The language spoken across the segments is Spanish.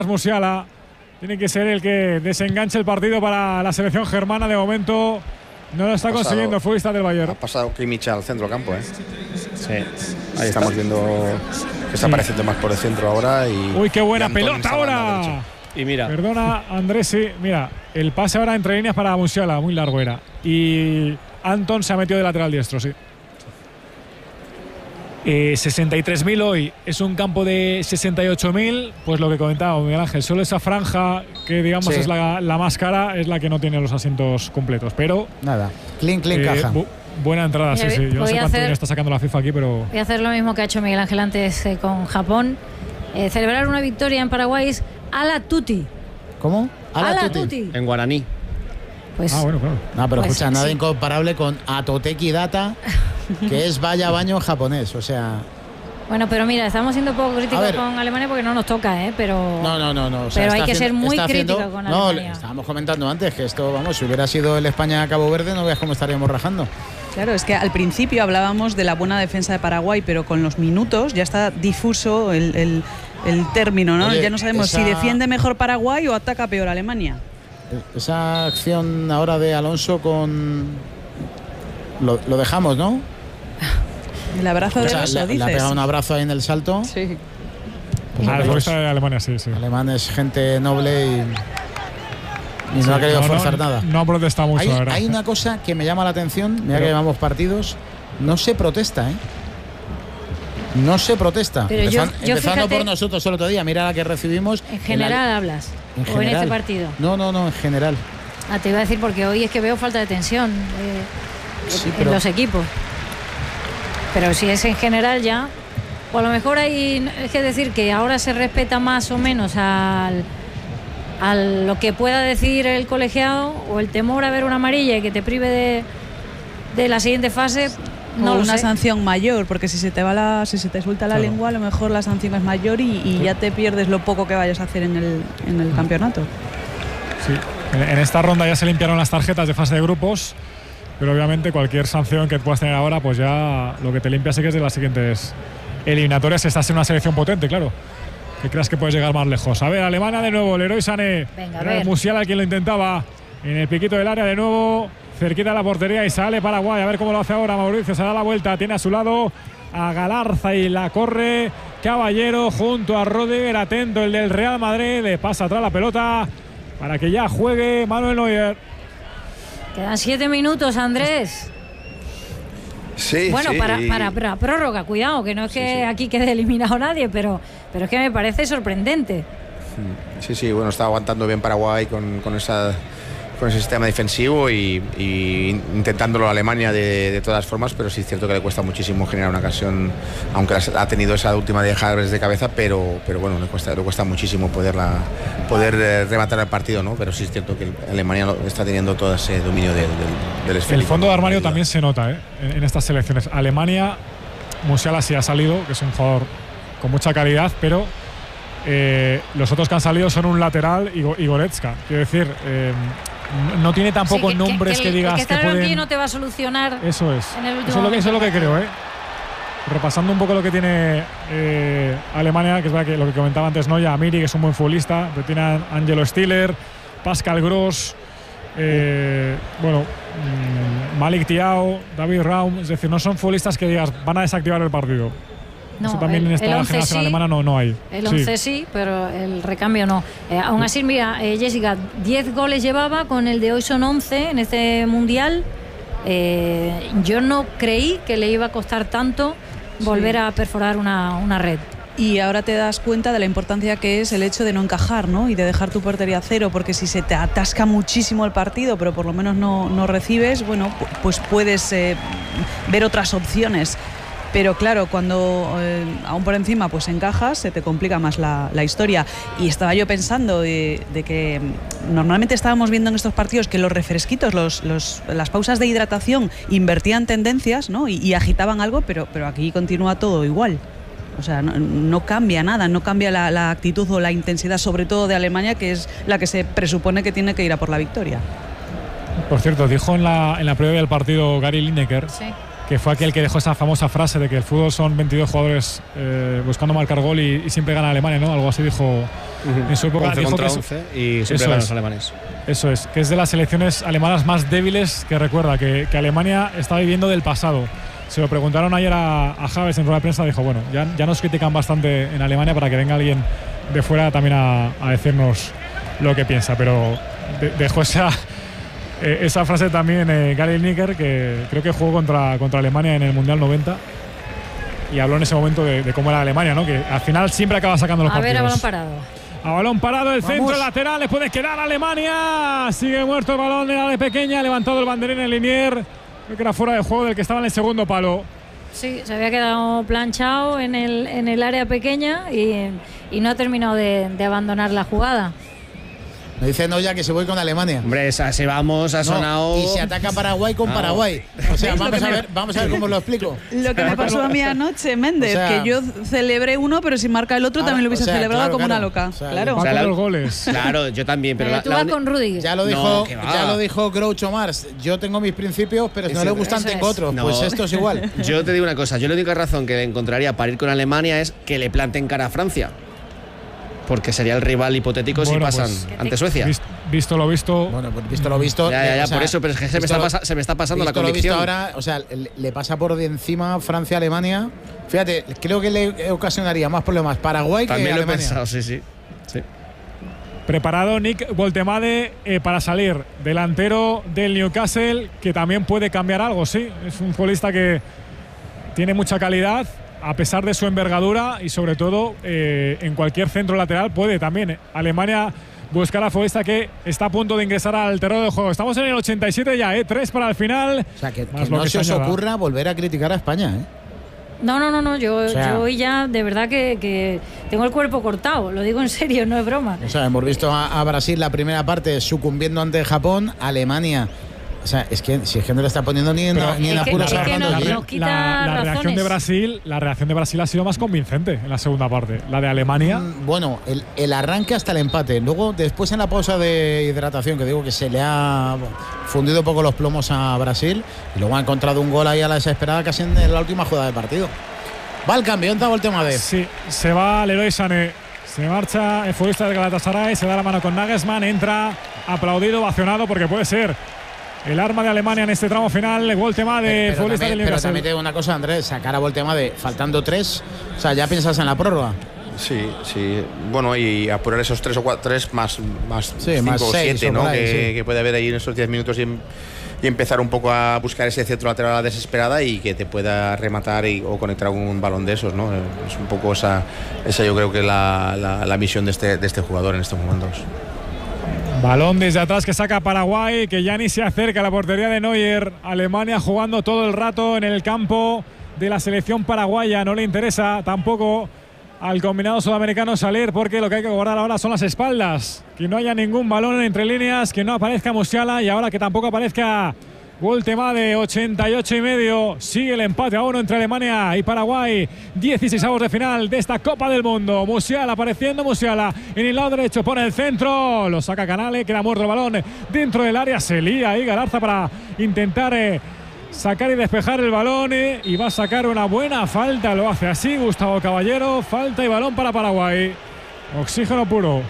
Musiala tiene que ser el que desenganche el partido para la selección germana. De momento no lo está consiguiendo el futbolista del Bayern. Ha pasado Kimmich al centro del campo, ¿eh? Sí. Ahí estamos viendo que está apareciendo más por el centro ahora. Uy, qué buena pelota ahora. Y mira. Perdona, Andrés, sí. Mira, el pase ahora entre líneas para Musiala, muy largo era. Y Anton se ha metido de lateral diestro, sí. 63.000 hoy, es un campo de 68.000, pues lo que comentaba Miguel Ángel, solo esa franja que digamos es la más cara, es la que no tiene los asientos completos, pero nada, clean caja. Buena entrada, sí. Yo no sé cuánto dinero está sacando la FIFA aquí, pero voy a hacer lo mismo que ha hecho Miguel Ángel antes con Japón. Celebrar una victoria en Paraguay es ala tutti. ¿Cómo? Ala tutti. En guaraní. Pues, bueno, claro. No, pero pues, escucha, nada incomparable con Atoteki Data, que es vaya baño japonés, o sea. Bueno, pero mira, estamos siendo poco críticos con Alemania porque no nos toca, pero. No. O sea, pero hay que ser muy críticos con Alemania. No, estábamos comentando antes que esto, vamos, si hubiera sido el España-Cabo Verde, no veas cómo estaríamos rajando. Claro, es que al principio hablábamos de la buena defensa de Paraguay, pero con los minutos ya está difuso el término, ¿no? Oye, ya no sabemos si defiende mejor Paraguay o ataca peor Alemania. Esa acción ahora de Alonso con. Lo dejamos, ¿no? El abrazo de Alonso, dices. Le ha pegado un abrazo ahí en el salto. Sí. Pues el futbolista de Alemania, sí. Alemán es gente noble y no ha querido forzar nada. No ha protestado mucho. Hay una cosa que me llama la atención, mira que llevamos partidos, no se protesta, ¿eh? No se protesta. Pero empezando fíjate, por nosotros el otro día, mira la que recibimos. En general hablas. En general. ¿O en este partido? No, en general. Te iba a decir porque hoy es que veo falta de tensión en los equipos. Pero si es en general ya, o a lo mejor hay que decir que ahora se respeta más o menos a lo que pueda decir el colegiado, o el temor a ver una amarilla y que te prive de la siguiente fase. No, una sanción mayor, porque si se te suelta la lengua, a lo mejor la sanción es mayor y ya te pierdes lo poco que vayas a hacer en el campeonato. Sí, en esta ronda ya se limpiaron las tarjetas de fase de grupos, pero obviamente cualquier sanción que puedas tener ahora, pues ya lo que te limpia sí que es de las siguientes eliminatorias. Estás en una selección potente, claro, que creas que puedes llegar más lejos. A ver, Alemania de nuevo, Leroy Sané. Era el Musiala quien lo intentaba en el piquito del área de nuevo, cerquita de la portería, y sale Paraguay. A ver cómo lo hace ahora Mauricio. Se da la vuelta, tiene a su lado a Galarza y la corre Caballero junto a Rödiger. Atento el del Real Madrid, le pasa atrás la pelota para que ya juegue Manuel Neuer. Quedan 7 minutos, Andrés. Sí, bueno, sí. para prórroga, cuidado, que no es que aquí quede eliminado nadie, pero es que me parece sorprendente. Sí, bueno, está aguantando bien Paraguay con ese sistema defensivo y intentándolo Alemania de todas formas, pero sí es cierto que le cuesta muchísimo generar una ocasión, aunque ha tenido esa última de dejarles de cabeza, pero bueno, le cuesta muchísimo poder rematar el partido, ¿no? Pero sí es cierto que Alemania está teniendo todo ese dominio del esférico. El fondo de armario también se nota en estas selecciones. Alemania, Musiala sí ha salido, que es un jugador con mucha calidad, pero los otros que han salido son un lateral y Goretzka. Quiero decir, no tiene tampoco nombres que digas que estar pueden. Aquí no te va a solucionar. Eso es. En el último eso es lo que creo, Repasando un poco lo que tiene Alemania, que es verdad que lo que comentaba antes, Noya Amiri, que es un buen futbolista, pero tiene a Angelo Stiller, Pascal Gross, Malik Thiaw, David Raum. Es decir, no son futbolistas que digas van a desactivar el partido. No, eso también en esta generación alemana no hay. El 11 sí, pero el recambio no. Aún así, mira, Jessica, 10 goles llevaba, con el de hoy son 11 en este mundial. Yo no creí que le iba a costar tanto volver a perforar una red. Y ahora te das cuenta de la importancia que es el hecho de no encajar, ¿no? Y de dejar tu portería a cero, porque si se te atasca muchísimo el partido, pero por lo menos no recibes, bueno, pues puedes ver otras opciones. Pero claro, cuando aún por encima pues encajas, se te complica más la historia. Y estaba yo pensando de que normalmente estábamos viendo en estos partidos que los refresquitos, las pausas de hidratación invertían tendencias, ¿no? y agitaban algo, pero aquí continúa todo igual. O sea, no cambia nada, no cambia la actitud o la intensidad, sobre todo de Alemania, que es la que se presupone que tiene que ir a por la victoria. Por cierto, dijo en la previa del partido Gary Lineker que fue aquel que dejó esa famosa frase de que el fútbol son 22 jugadores buscando marcar gol y siempre gana Alemania, ¿no? Algo así dijo en su época. 11 contra 11 y siempre ganan los alemanes. Eso es, que es de las selecciones alemanas más débiles que recuerda, que Alemania está viviendo del pasado. Se lo preguntaron ayer a Havertz en rueda de prensa, dijo, bueno, ya nos critican bastante en Alemania para que venga alguien de fuera también a decirnos lo que piensa, pero dejó esa frase también Gary Lineker, que creo que jugó contra Alemania en el Mundial 90 y habló en ese momento de cómo era Alemania, ¿no? Que al final siempre acaba sacando los partidos. A balón parado. A balón parado, el centro lateral, le puede quedar a Alemania. Sigue muerto el balón en la área pequeña, ha levantado el banderín en Linier. Creo que era fuera de juego del que estaba en el segundo palo. Sí, se había quedado planchado en el área pequeña y no ha terminado de abandonar la jugada. Me dice Noya que se voy con Alemania. Hombre, así vamos, ha sonado. Y se ataca Paraguay con Paraguay. O sea, vamos a ver cómo lo explico. Lo que me pasó a mí anoche, Méndez, que yo celebré uno, pero si marca el otro también lo hubiese celebrado como una loca. Claro. Va con los goles. Claro, yo también. Pero tú vas con Rudiger. Ya lo dijo Groucho Marx. Yo tengo mis principios, pero si no le gustan tengo otros. No. Pues esto es igual. Yo te digo una cosa. Yo la única razón que encontraría para ir con Alemania es que le planten cara a Francia. Porque sería el rival hipotético si pasan ante Suecia. Visto lo visto. Bueno, pues visto lo visto. Ya, por eso, pero es que se me está pasando la convicción. Ahora, o sea, le pasa por de encima Francia-Alemania. Fíjate, creo que le ocasionaría más problemas Paraguay que Alemania. También lo he pensado, sí. Preparado Nick Woltemade para salir. Delantero del Newcastle, que también puede cambiar algo, sí. Es un futbolista que tiene mucha calidad, a pesar de su envergadura y sobre todo en cualquier centro lateral puede también Alemania buscar a futbolista que está a punto de ingresar al terreno de juego. Estamos en el 87 ya, 3 para el final. O sea, que no se os ocurra volver a criticar a España, No, yo hoy ya de verdad que tengo el cuerpo cortado, lo digo en serio, no es broma. O sea, hemos visto a Brasil la primera parte sucumbiendo ante Japón, Alemania. O sea, es que no le está poniendo ni en apuros a Ronaldo. La reacción de Brasil ha sido más convincente en la segunda parte. La de Alemania. Bueno, el arranque hasta el empate. Luego, después en la pausa de hidratación, que digo que se le ha fundido un poco los plomos a Brasil. Y luego ha encontrado un gol ahí a la desesperada casi en la última jugada del partido. Va el cambio, entra Woltemade. Sí, se va Leroy Sané. Se marcha el futbolista del Galatasaray, se da la mano con Nagelsmann, entra aplaudido, ovacionado, porque puede ser el arma de Alemania en este tramo final. Woltemade, futbolista del Newcastle. Pero también te digo una cosa, Andrés, sacar a Woltemade faltando 3, o sea, ya piensas en la prórroga. Sí. Bueno, y apurar esos 3 o 4, 3 más 5 o 7, ¿no? Que puede haber ahí en esos 10 minutos y empezar un poco a buscar ese centro lateral a la desesperada y que te pueda rematar o conectar un balón de esos, ¿no? Es un poco esa yo creo que es la misión de este jugador en estos momentos. Balón desde atrás que saca Paraguay, que ya ni se acerca a la portería de Neuer. Alemania jugando todo el rato en el campo de la selección paraguaya. No le interesa tampoco al combinado sudamericano salir, porque lo que hay que guardar ahora son las espaldas. Que no haya ningún balón entre líneas, que no aparezca Musiala y ahora que tampoco aparezca Woltemade. 88,5. Sigue el empate a 1 entre Alemania y Paraguay. 16avos de final de esta Copa del Mundo. Musiala apareciendo, Musiala en el lado derecho, pone el centro, lo saca Canale, queda muerto el balón dentro del área. Se lía ahí Galarza para intentar sacar y despejar el balón y va a sacar una buena falta. Lo hace así Gustavo Caballero. Falta y balón para Paraguay. Oxígeno puro.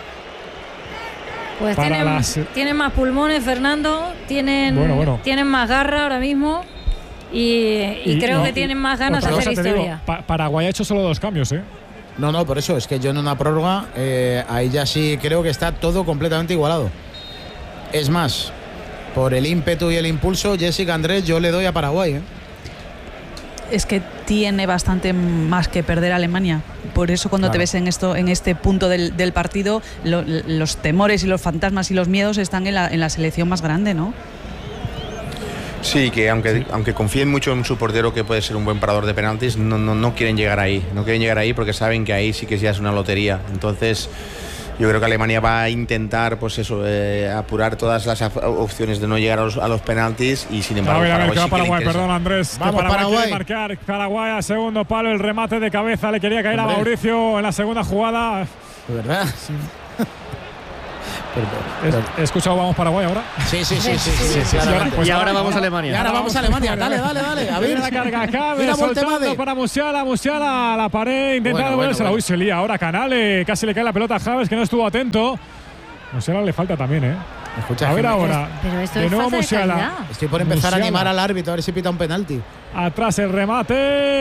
Pues tienen más pulmones, Fernando, tienen más garra ahora mismo y creo que tienen más ganas de hacer historia. Paraguay ha hecho solo 2 cambios, No, por eso es que yo en una prórroga ahí ya sí creo que está todo completamente igualado. Es más, por el ímpetu y el impulso, Jessica, Andrés, yo le doy a Paraguay, Es que tiene bastante más que perder Alemania. Por eso cuando te ves en este punto del partido, los temores y los fantasmas y los miedos están en la selección más grande, ¿no? Sí, que aunque confíen mucho en su portero, que puede ser un buen parador de penaltis, no quieren llegar ahí. No quieren llegar ahí porque saben que ahí sí que ya es una lotería. Entonces, yo creo que Alemania va a intentar, pues eso, apurar todas las opciones de no llegar a los penaltis y sin embargo Paraguay, perdón, Andrés. Vamos, Paraguay quiere marcar. Paraguay al segundo palo, el remate de cabeza le quería caer a Mauricio en la segunda jugada. ¿De verdad? He escuchado vamos Paraguay ahora. Sí, Y ahora vamos a Alemania. Y ahora vamos a Alemania. Dale. A ver. La carga acá, Mira, soltando para Musiala, la pared, intenta devolvérsela. Uy, se lía ahora Canale, casi le cae la pelota a Javes, que no estuvo atento. Musiala le falta también, ¿eh? Escucha, a ver ahora. Pero esto de es nuevo Musiala. Estoy por empezar a animar al árbitro a ver si pita un penalti. Atrás el remate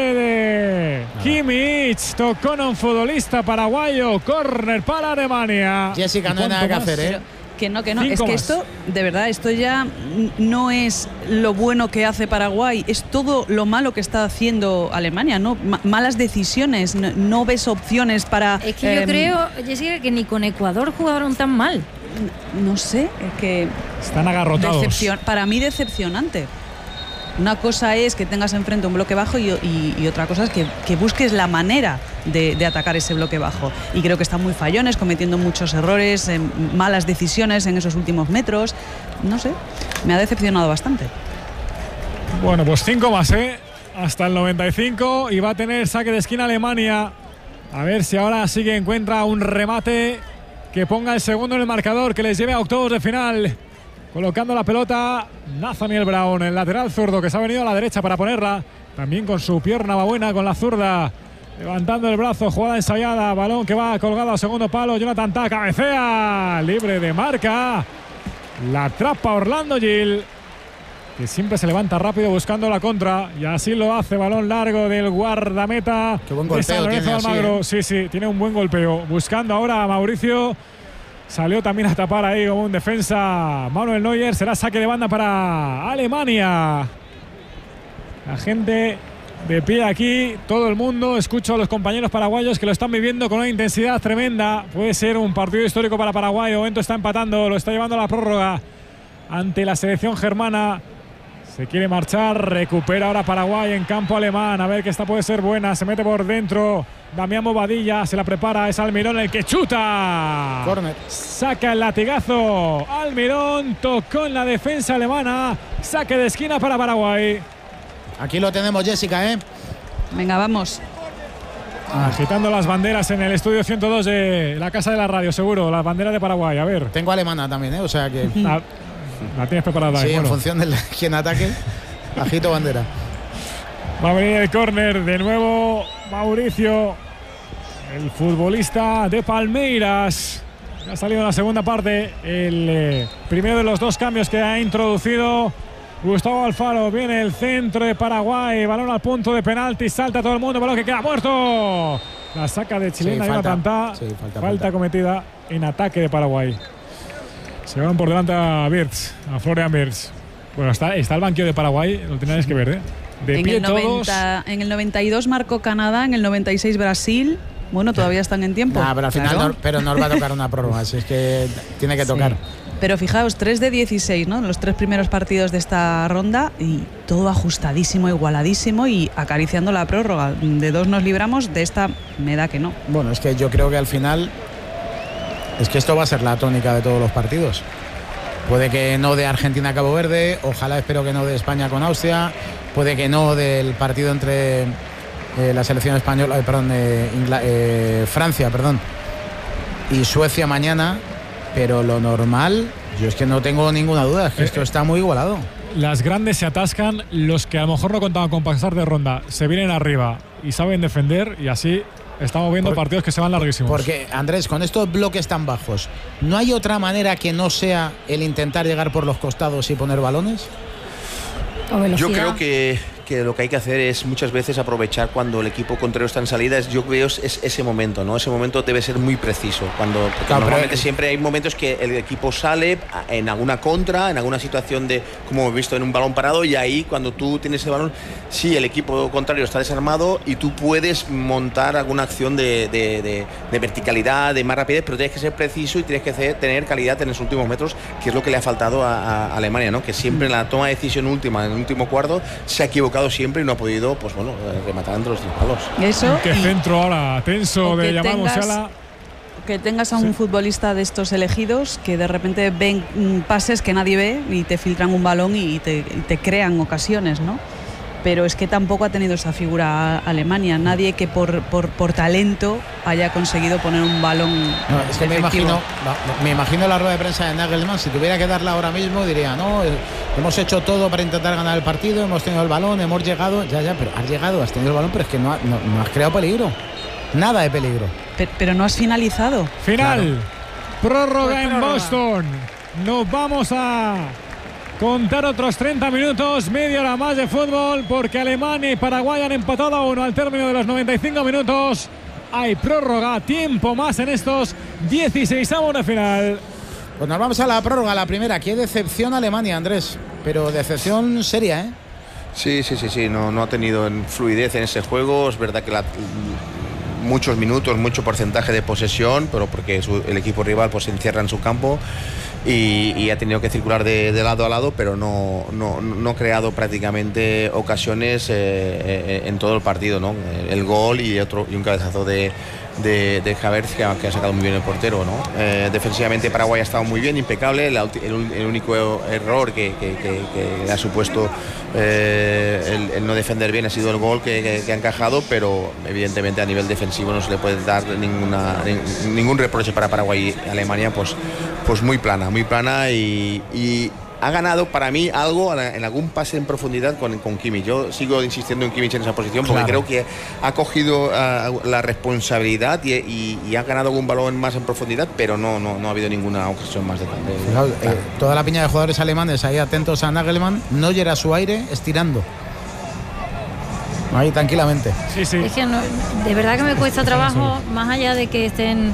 de Kimmich. Tocó a un futbolista paraguayo. Córner para Alemania. Jessica, no hay nada que hacer, ¿eh? Que no. Es que esto, de verdad, esto ya no es lo bueno que hace Paraguay, es todo lo malo que está haciendo Alemania, ¿no? Malas decisiones, no ves opciones para... Es que yo creo, Jessica, que ni con Ecuador jugaron tan mal. No sé, es que... Están agarrotados. Para mí decepcionante. Una cosa es que tengas enfrente un bloque bajo y otra cosa es que busques la manera de atacar ese bloque bajo. Y creo que están muy fallones, cometiendo muchos errores, malas decisiones en esos últimos metros. No sé, me ha decepcionado bastante. Bueno, pues 5 más, hasta el 95 y va a tener saque de esquina Alemania. A ver si ahora sí que encuentra un remate que ponga el segundo en el marcador, que les lleve a octavos de final. Colocando la pelota Nathaniel Brown, el lateral zurdo que se ha venido a la derecha para ponerla. También con su pierna va buena, con la zurda. Levantando el brazo, jugada ensayada. Balón que va colgado a segundo palo. Jonathan Tah cabecea. Libre de marca. La atrapa Orlando Gil, que siempre se levanta rápido buscando la contra. Y así lo hace. Balón largo del guardameta. Qué buen golpeo tiene Almagro. Sí, tiene un buen golpeo. Buscando ahora a Mauricio. Salió también a tapar ahí como un defensa Manuel Neuer. Será saque de banda para Alemania. La gente de pie aquí, todo el mundo. Escucho a los compañeros paraguayos que lo están viviendo con una intensidad tremenda. Puede ser un partido histórico para Paraguay. De momento está empatando, lo está llevando a la prórroga ante la selección germana. Se quiere marchar, recupera ahora Paraguay en campo alemán. A ver que esta puede ser buena. Se mete por dentro Damián Bobadilla, se la prepara, es Almirón el que chuta. Corner. Saca el latigazo. Almirón tocó en la defensa alemana. Saque de esquina para Paraguay. Aquí lo tenemos, Jessica, ¿eh? Venga, vamos. Agitando las banderas en el estudio 102 de la Casa de la Radio, seguro. Las banderas de Paraguay, a ver. Tengo alemana también, ¿eh? O sea que... La tienes preparada. Sí, bueno. En función de quién ataque, agito bandera. Va a venir el córner de nuevo Mauricio, el futbolista de Palmeiras. Ha salido en la segunda parte el primero de los dos cambios que ha introducido Gustavo Alfaro. Viene el centro de Paraguay, balón al punto de penalti, salta todo el mundo, balón que queda muerto. La saca de chilena, Jonathan Tah. Sí, falta cometida en ataque de Paraguay. Se van por delante a Wirtz, a Florian Wirtz. Bueno, está el banquillo de Paraguay, lo tenéis que ver, ¿eh? De en pie el 90, en el 92 marcó Canadá, en el 96 Brasil. Bueno, todavía están en tiempo. Pero al final nos va a tocar una prórroga, así es que tiene que tocar. Sí. Pero fijaos, 3 de 16, ¿no? Los 3 primeros partidos de esta ronda y todo ajustadísimo, igualadísimo y acariciando la prórroga. De 2 nos libramos, de esta me da que no. Bueno, es que yo creo que al final es que esto va a ser la tónica de todos los partidos. Puede que no de Argentina-Cabo Verde, ojalá espero que no de España con Austria, puede que no del partido entre la selección española, Francia, y Suecia mañana, pero lo normal, yo es que no tengo ninguna duda, es que esto está muy igualado. Las grandes se atascan, los que a lo mejor no contaban con pasar de ronda se vienen arriba y saben defender y así estamos viendo partidos que se van larguísimos. Porque, Andrés, con estos bloques tan bajos, ¿no hay otra manera que no sea el intentar llegar por los costados y poner balones? Yo creo que lo que hay que hacer es muchas veces aprovechar cuando el equipo contrario está en salida. Yo creo es ese momento, ¿no? Ese momento debe ser muy preciso. Porque normalmente siempre hay momentos que el equipo sale en alguna contra, en alguna situación de, como hemos visto, en un balón parado, y ahí cuando tú tienes el balón, sí, el equipo contrario está desarmado y tú puedes montar alguna acción de verticalidad, de más rapidez, pero tienes que ser preciso y tienes que tener calidad en los últimos metros, que es lo que le ha faltado a Alemania, ¿no? Que siempre en la toma de decisión última, en el último cuarto, se ha equivocado siempre y no ha podido, pues bueno, rematar entre los 3 palos. Eso. Qué centro ahora tenso de Yamal Musiala. Que tengas a un futbolista de estos elegidos que de repente ven pases que nadie ve y te filtran un balón y te crean ocasiones, ¿no? pero es que tampoco ha tenido esa figura Alemania. Nadie que por talento haya conseguido poner un balón. No, es que me imagino la rueda de prensa de Nagelsmann. Si tuviera que darla ahora mismo, diría: no, hemos hecho todo para intentar ganar el partido, hemos tenido el balón, hemos llegado. Ya, pero has llegado, has tenido el balón, pero es que no has creado peligro. Nada de peligro. Pero no has finalizado. Final. Claro. Prórroga en Boston. Nos vamos a contar otros 30 minutos, media hora más de fútbol, porque Alemania y Paraguay han empatado a 1 al término de los 95 minutos. Hay prórroga, tiempo más en estos 16avos de final. Pues nos vamos a la prórroga, la primera. Qué decepción Alemania, Andrés, pero decepción seria, ¿eh? Sí, no ha tenido fluidez en ese juego. Es verdad que muchos minutos, mucho porcentaje de posesión, pero porque el equipo rival pues se encierra en su campo y ha tenido que circular de lado a lado, pero no ha creado prácticamente ocasiones en todo el partido, ¿no? El gol y un cabezazo de Havertz que ha sacado muy bien el portero, ¿no? Defensivamente Paraguay ha estado muy bien, impecable. El único error que le ha supuesto el no defender bien ha sido el gol que ha encajado, pero evidentemente a nivel defensivo no se le puede dar ningún reproche para Paraguay y Alemania, pues muy plana y ha ganado para mí algo en algún pase en profundidad con Kimmich. Yo sigo insistiendo en Kimmich en esa posición porque creo que ha cogido la responsabilidad y ha ganado algún balón más en profundidad, pero no ha habido ninguna ocasión más de toda la piña de jugadores alemanes ahí atentos a Nagelsmann. Neuer a su aire estirando ahí tranquilamente. Sí. Es que de verdad que me cuesta trabajo, más allá de que estén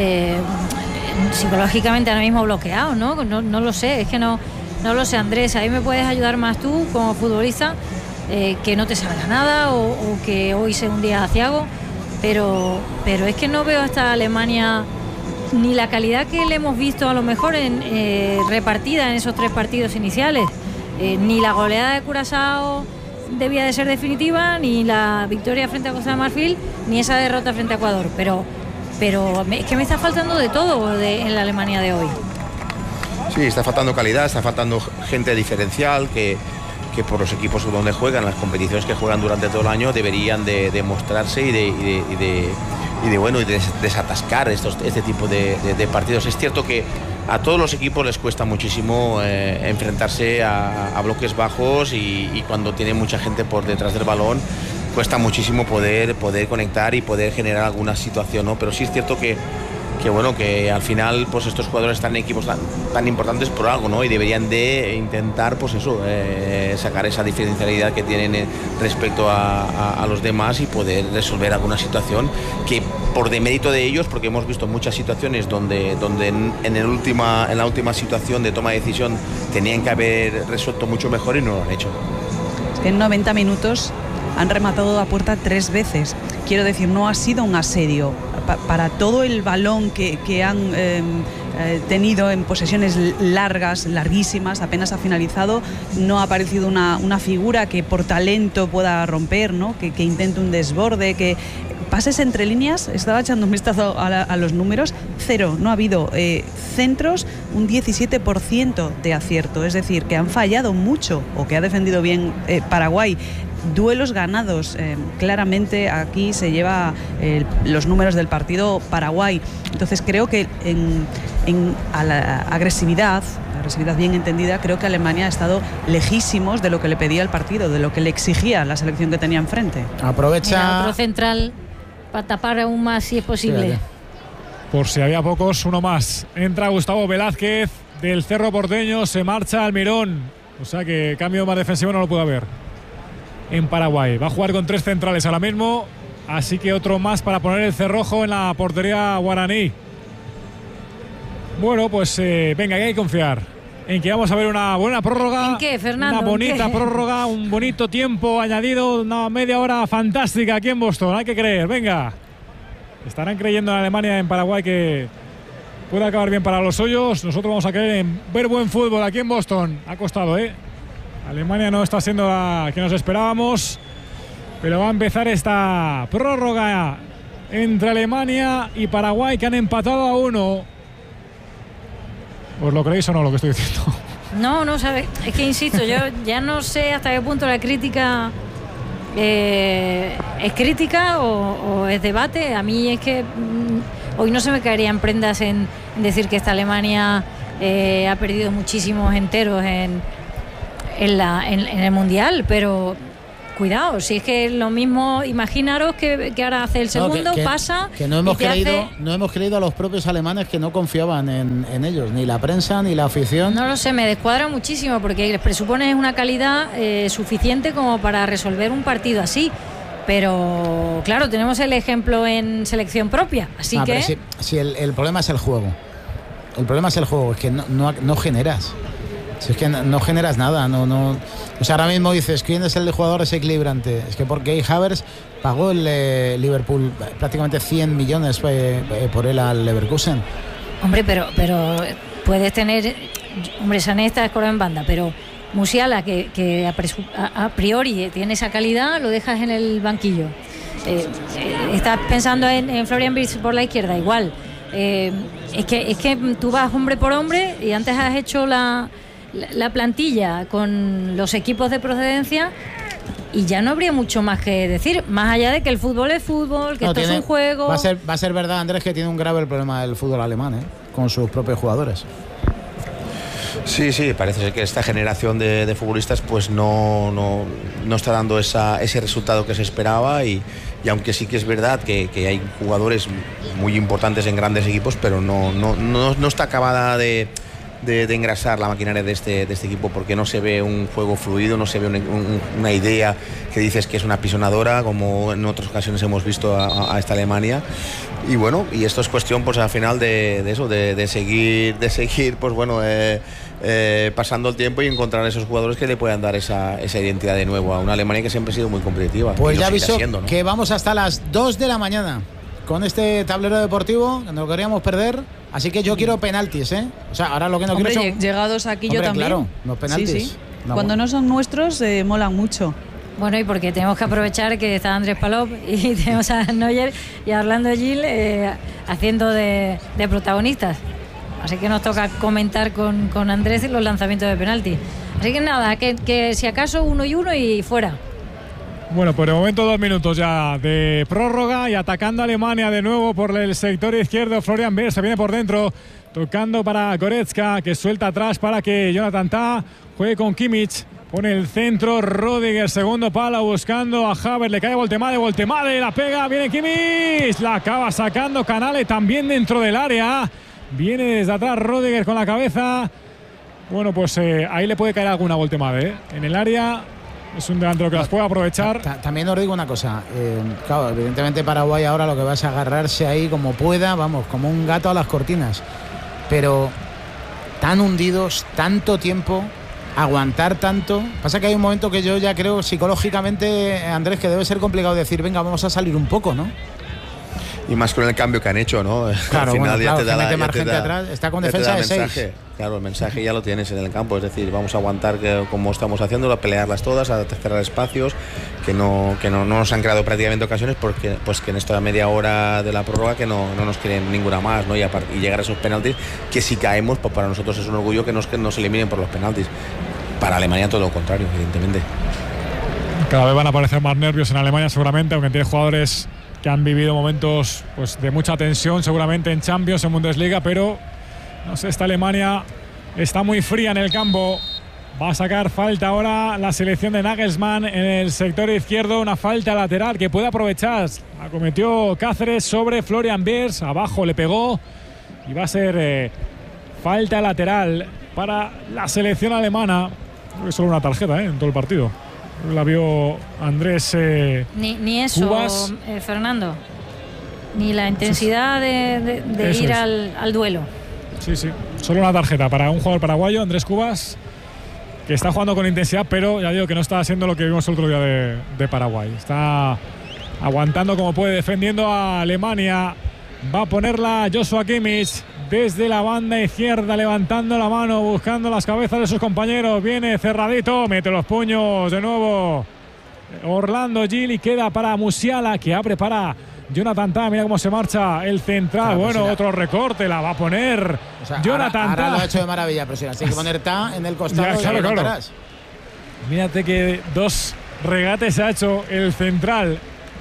psicológicamente ahora mismo bloqueados, ¿no? No lo sé, es que no lo sé, Andrés. Ahí me puedes ayudar más tú como futbolista, que no te salga nada o que hoy sea un día aciago, pero es que no veo a esta Alemania ni la calidad que le hemos visto a lo mejor repartida en esos 3 partidos iniciales, ni la goleada de Curazao debía de ser definitiva, ni la victoria frente a Costa de Marfil, ni esa derrota frente a Ecuador, pero es que me está faltando de todo en la Alemania de hoy. Sí, está faltando calidad, está faltando gente diferencial que por los equipos donde juegan, las competiciones que juegan durante todo el año, deberían de mostrarse y de desatascar este tipo de partidos. Es cierto que a todos los equipos les cuesta muchísimo enfrentarse a bloques bajos y cuando tiene mucha gente por detrás del balón cuesta muchísimo poder conectar y poder generar alguna situación, ¿no? Pero sí es cierto que al final pues estos jugadores están en equipos tan importantes por algo, ¿no? Y deberían de intentar pues sacar esa diferencialidad que tienen respecto a los demás y poder resolver alguna situación que por demérito de ellos, porque hemos visto muchas situaciones donde en la última situación de toma de decisión tenían que haber resuelto mucho mejor y no lo han hecho. En 90 minutos han rematado a puerta 3 veces. Quiero decir, no ha sido un asedio. Para todo el balón que han tenido en posesiones larguísimas, apenas ha finalizado, no ha aparecido una figura que por talento pueda romper, ¿no? Que intente un desborde, que pases entre líneas. Estaba echando un vistazo a los números, 0, no ha habido centros, un 17% de acierto, es decir, que han fallado mucho o que ha defendido bien Paraguay. Duelos ganados, claramente aquí se lleva los números del partido Paraguay. Entonces creo que a la agresividad bien entendida, creo que Alemania ha estado lejísimos de lo que le pedía el partido, de lo que le exigía la selección que tenía enfrente. Aprovecha. Mira, otro central para tapar aún más si es posible. Por si había pocos, uno más. Entra Gustavo Velázquez del Cerro Porteño, se marcha Almirón. O sea que cambio más defensivo no lo puede haber en Paraguay. Va a jugar con 3 centrales ahora mismo, así que otro más para poner el cerrojo en la portería guaraní. Bueno, pues venga, que hay que confiar en que vamos a ver una buena prórroga. ¿En qué, Fernando? Una bonita prórroga, un bonito tiempo añadido, una media hora fantástica aquí en Boston. Hay que creer, venga. Estarán creyendo en Alemania, en Paraguay, que puede acabar bien para los suyos. Nosotros vamos a creer en ver buen fútbol aquí en Boston. Ha costado, Alemania no está siendo la que nos esperábamos, pero va a empezar esta prórroga entre Alemania y Paraguay, que han empatado a 1. ¿Os lo creéis o no lo que estoy diciendo? No, sabe. Es que insisto, yo ya no sé hasta qué punto la crítica es crítica o es debate. A mí es que hoy no se me caerían prendas en decir que esta Alemania ha perdido muchísimos enteros en el Mundial, pero cuidado, si es que lo mismo, imaginaros que ahora hace el segundo, pasa. Que no hemos creído a los propios alemanes, que no confiaban en ellos, ni la prensa ni la afición. No lo sé, me descuadra muchísimo porque les presupones una calidad suficiente como para resolver un partido así. Pero claro, tenemos el ejemplo en selección propia, así que. Si el problema es el juego. El problema es el juego, es que no generas. Si es que no generas nada, no. O sea, ahora mismo dices, ¿quién es el jugador desequilibrante? Es que porque Kai Havertz pagó el Liverpool prácticamente 100 millones por él al Leverkusen. Hombre, pero puedes tener. Hombre, Sané está escorado en banda, pero Musiala, que a priori tiene esa calidad, lo dejas en el banquillo. Estás pensando en Florian Wirtz por la izquierda, igual. Es que tú vas hombre por hombre y antes has hecho la plantilla con los equipos de procedencia y ya no habría mucho más que decir, más allá de que el fútbol es fútbol, que esto es un juego. Va a ser verdad, Andrés, que tiene un grave problema el fútbol alemán, con sus propios jugadores. Sí, parece ser que esta generación de futbolistas pues no está dando ese resultado que se esperaba y aunque sí que es verdad que hay jugadores muy importantes en grandes equipos, pero no está acabada de engrasar la maquinaria de este equipo, porque no se ve un juego fluido, no se ve una idea que dices que es una pisonadora, como en otras ocasiones hemos visto a esta Alemania. Y bueno, y esto es cuestión pues al final de seguir pues bueno, pasando el tiempo y encontrar esos jugadores que le puedan dar esa identidad de nuevo a una Alemania que siempre ha sido muy competitiva. Pues ya aviso, ¿no? Que vamos hasta las 2 de la mañana con este tablero deportivo, que no lo queríamos perder. Así que yo quiero penaltis, O sea, ahora lo que no quiero son... Llegados aquí yo también. Claro, los penaltis. Sí. Cuando no son nuestros, molan mucho. Bueno, y porque tenemos que aprovechar que está Andrés Palop y tenemos a Neuer y a Orlando Gil haciendo de protagonistas. Así que nos toca comentar con Andrés los lanzamientos de penalti. Así que nada, que si acaso 1-1 y fuera. Bueno, por el momento 2 minutos ya de prórroga y atacando a Alemania de nuevo por el sector izquierdo. Florian Wirtz se viene por dentro, tocando para Goretzka, que suelta atrás para que Jonathan Tah juegue con Kimmich. Pone el centro, Rüdiger, segundo palo, buscando a Havertz, le cae Voltemade, la pega, viene Kimmich, la acaba sacando Canale también dentro del área. Viene desde atrás Rüdiger con la cabeza. Bueno, pues ahí le puede caer alguna Voltemade, En el área. Es un delantero que las puede aprovechar. También os digo una cosa, claro, evidentemente Paraguay ahora lo que va es agarrarse ahí como pueda, vamos, como un gato a las cortinas. Pero tan hundidos, tanto tiempo, aguantar tanto. Pasa que hay un momento que yo ya creo psicológicamente, Andrés, que debe ser complicado decir, venga, vamos a salir un poco, ¿no? Y más con el cambio que han hecho, ¿no? Claro, al final bueno, ya te da mete más gente atrás, está con defensa de 6. Claro, el mensaje ya lo tienes en el campo, es decir, vamos a aguantar como estamos haciendo, a pelearlas todas, a cerrar espacios, que no nos han creado prácticamente ocasiones, porque pues que en esta media hora de la prórroga que no nos quieren ninguna más, ¿no? Y llegar a esos penaltis, que si caemos, pues para nosotros es un orgullo que nos eliminen por los penaltis. Para Alemania todo lo contrario, evidentemente. Cada vez van a aparecer más nervios en Alemania seguramente, aunque tiene jugadores que han vivido momentos pues de mucha tensión seguramente en Champions, en Bundesliga, pero no sé, esta Alemania está muy fría en el campo. Va a sacar falta ahora la selección de Nagelsmann en el sector izquierdo, una falta lateral que puede aprovechar. La cometió Cáceres sobre Florian Wirtz, abajo le pegó y va a ser falta lateral para la selección alemana. Creo que solo una tarjeta en todo el partido. La vio Andrés ni eso, Cubas. Fernando, ni la intensidad de ir al duelo. Sí, solo una tarjeta para un jugador paraguayo, Andrés Cubas, que está jugando con intensidad, pero ya digo que no está haciendo lo que vimos el otro día de Paraguay. Está aguantando como puede, defendiendo a Alemania. Va a ponerla Joshua Kimmich desde la banda izquierda, levantando la mano, buscando las cabezas de sus compañeros. Viene cerradito, mete los puños de nuevo Orlando Gil y queda para Musiala, que abre para Jonathan Tah. Mira cómo se marcha el central. Bueno, otro recorte, la va a poner Jonathan Tah. Ahora lo ha hecho de maravilla, pero si hay que poner Tah en el costado. Claro. Mírate que dos regate se ha hecho el central.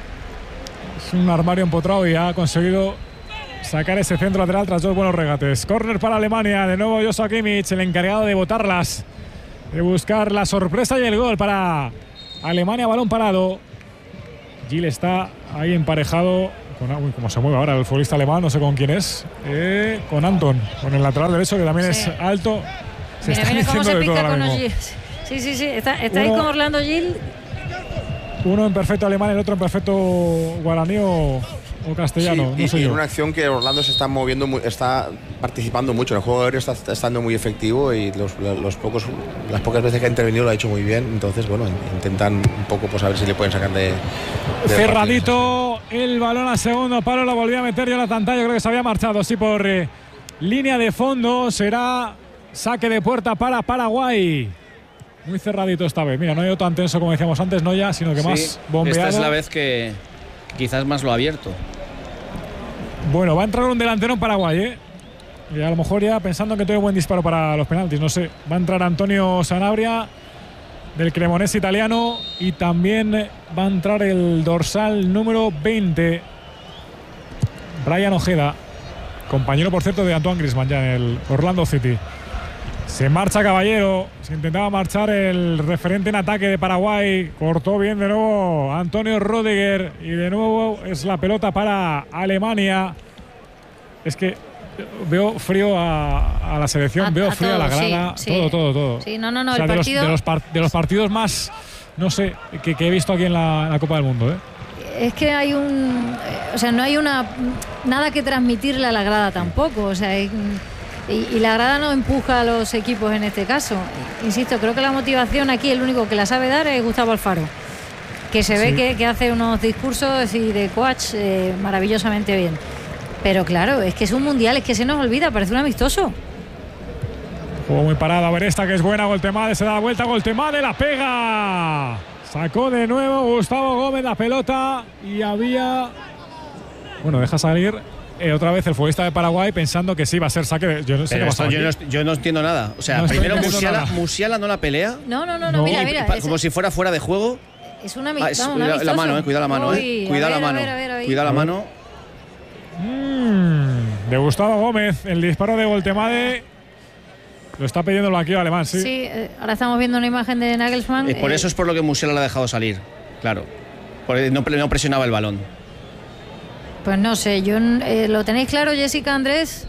Es un armario empotrado y ha conseguido sacar ese centro lateral tras 2 buenos regates. Córner para Alemania, de nuevo Joshua Kimmich, el encargado de botarlas, de buscar la sorpresa y el gol para Alemania. Balón parado. Gil está ahí emparejado con, como se mueve ahora el futbolista alemán, no sé con quién es, con Anton, con el lateral derecho, que también es alto. Mira cómo se pica con Gil. Sí, está ahí con Orlando Gil. Uno en perfecto alemán, el otro en perfecto guaraní o castellano. Sí, no sé y yo. en una acción que Orlando se está moviendo, está participando mucho. En el juego aéreo está estando muy efectivo y las pocas veces que ha intervenido lo ha hecho muy bien. Entonces, bueno, intentan un poco pues a ver si le pueden sacar de cerradito el balón a segundo palo, lo volvió a meter Jonathan Tah. Yo creo que se había marchado, sí, por línea de fondo. Será saque de puerta para Paraguay. Muy cerradito esta vez. Mira, no ha ido tan tenso como decíamos antes, no ya, sino que más bombeado. Esta es la vez que quizás más lo ha abierto. Bueno, va a entrar un delantero en Paraguay, y a lo mejor ya pensando que tiene buen disparo para los penaltis, no sé. Va a entrar Antonio Sanabria, del Cremonese italiano, y también va a entrar el dorsal número 20, Brian Ojeda, compañero, por cierto, de Antoine Griezmann ya en el Orlando City. Se marcha Caballero, se intentaba marchar el referente en ataque de Paraguay, cortó bien de nuevo Antonio Rüdiger y de nuevo es la pelota para Alemania. Es que veo frío a la selección, veo frío a la grada, sí. todo. Sí, no, o sea, el partido… de los partidos más, no sé, que he visto aquí en la Copa del Mundo, Es que hay no hay nada que transmitirle a la grada tampoco, o sea, y la grada no empuja a los equipos en este caso. Insisto, creo que la motivación aquí, el único que la sabe dar es Gustavo Alfaro, que se ve que hace unos discursos y de coach maravillosamente bien. Pero claro, es que es un mundial, es que se nos olvida, parece un amistoso. Juego muy parado, a ver esta que es buena, Goltemade, se da la vuelta, Goltemade, la pega. Sacó de nuevo Gustavo Gómez la pelota y había… Bueno, deja salir… otra vez el futbolista de Paraguay pensando que sí va a ser saque. Yo no sé qué pasa. Yo no entiendo nada. O sea, primero Musiala no la pelea. No, mira. Como si fuera de juego. Es una la mano, cuidado la mano, Cuidado la mano. Cuidado la mano. De Gustavo Gómez, el disparo de Goltemade. Lo está pidiendo el banquillo alemán, sí. Sí, ahora estamos viendo una imagen de Nagelsmann. Por eso es por lo que Musiala la ha dejado salir. Claro. Porque no presionaba el balón. Pues no sé, ¿lo tenéis claro, Jessica, Andrés?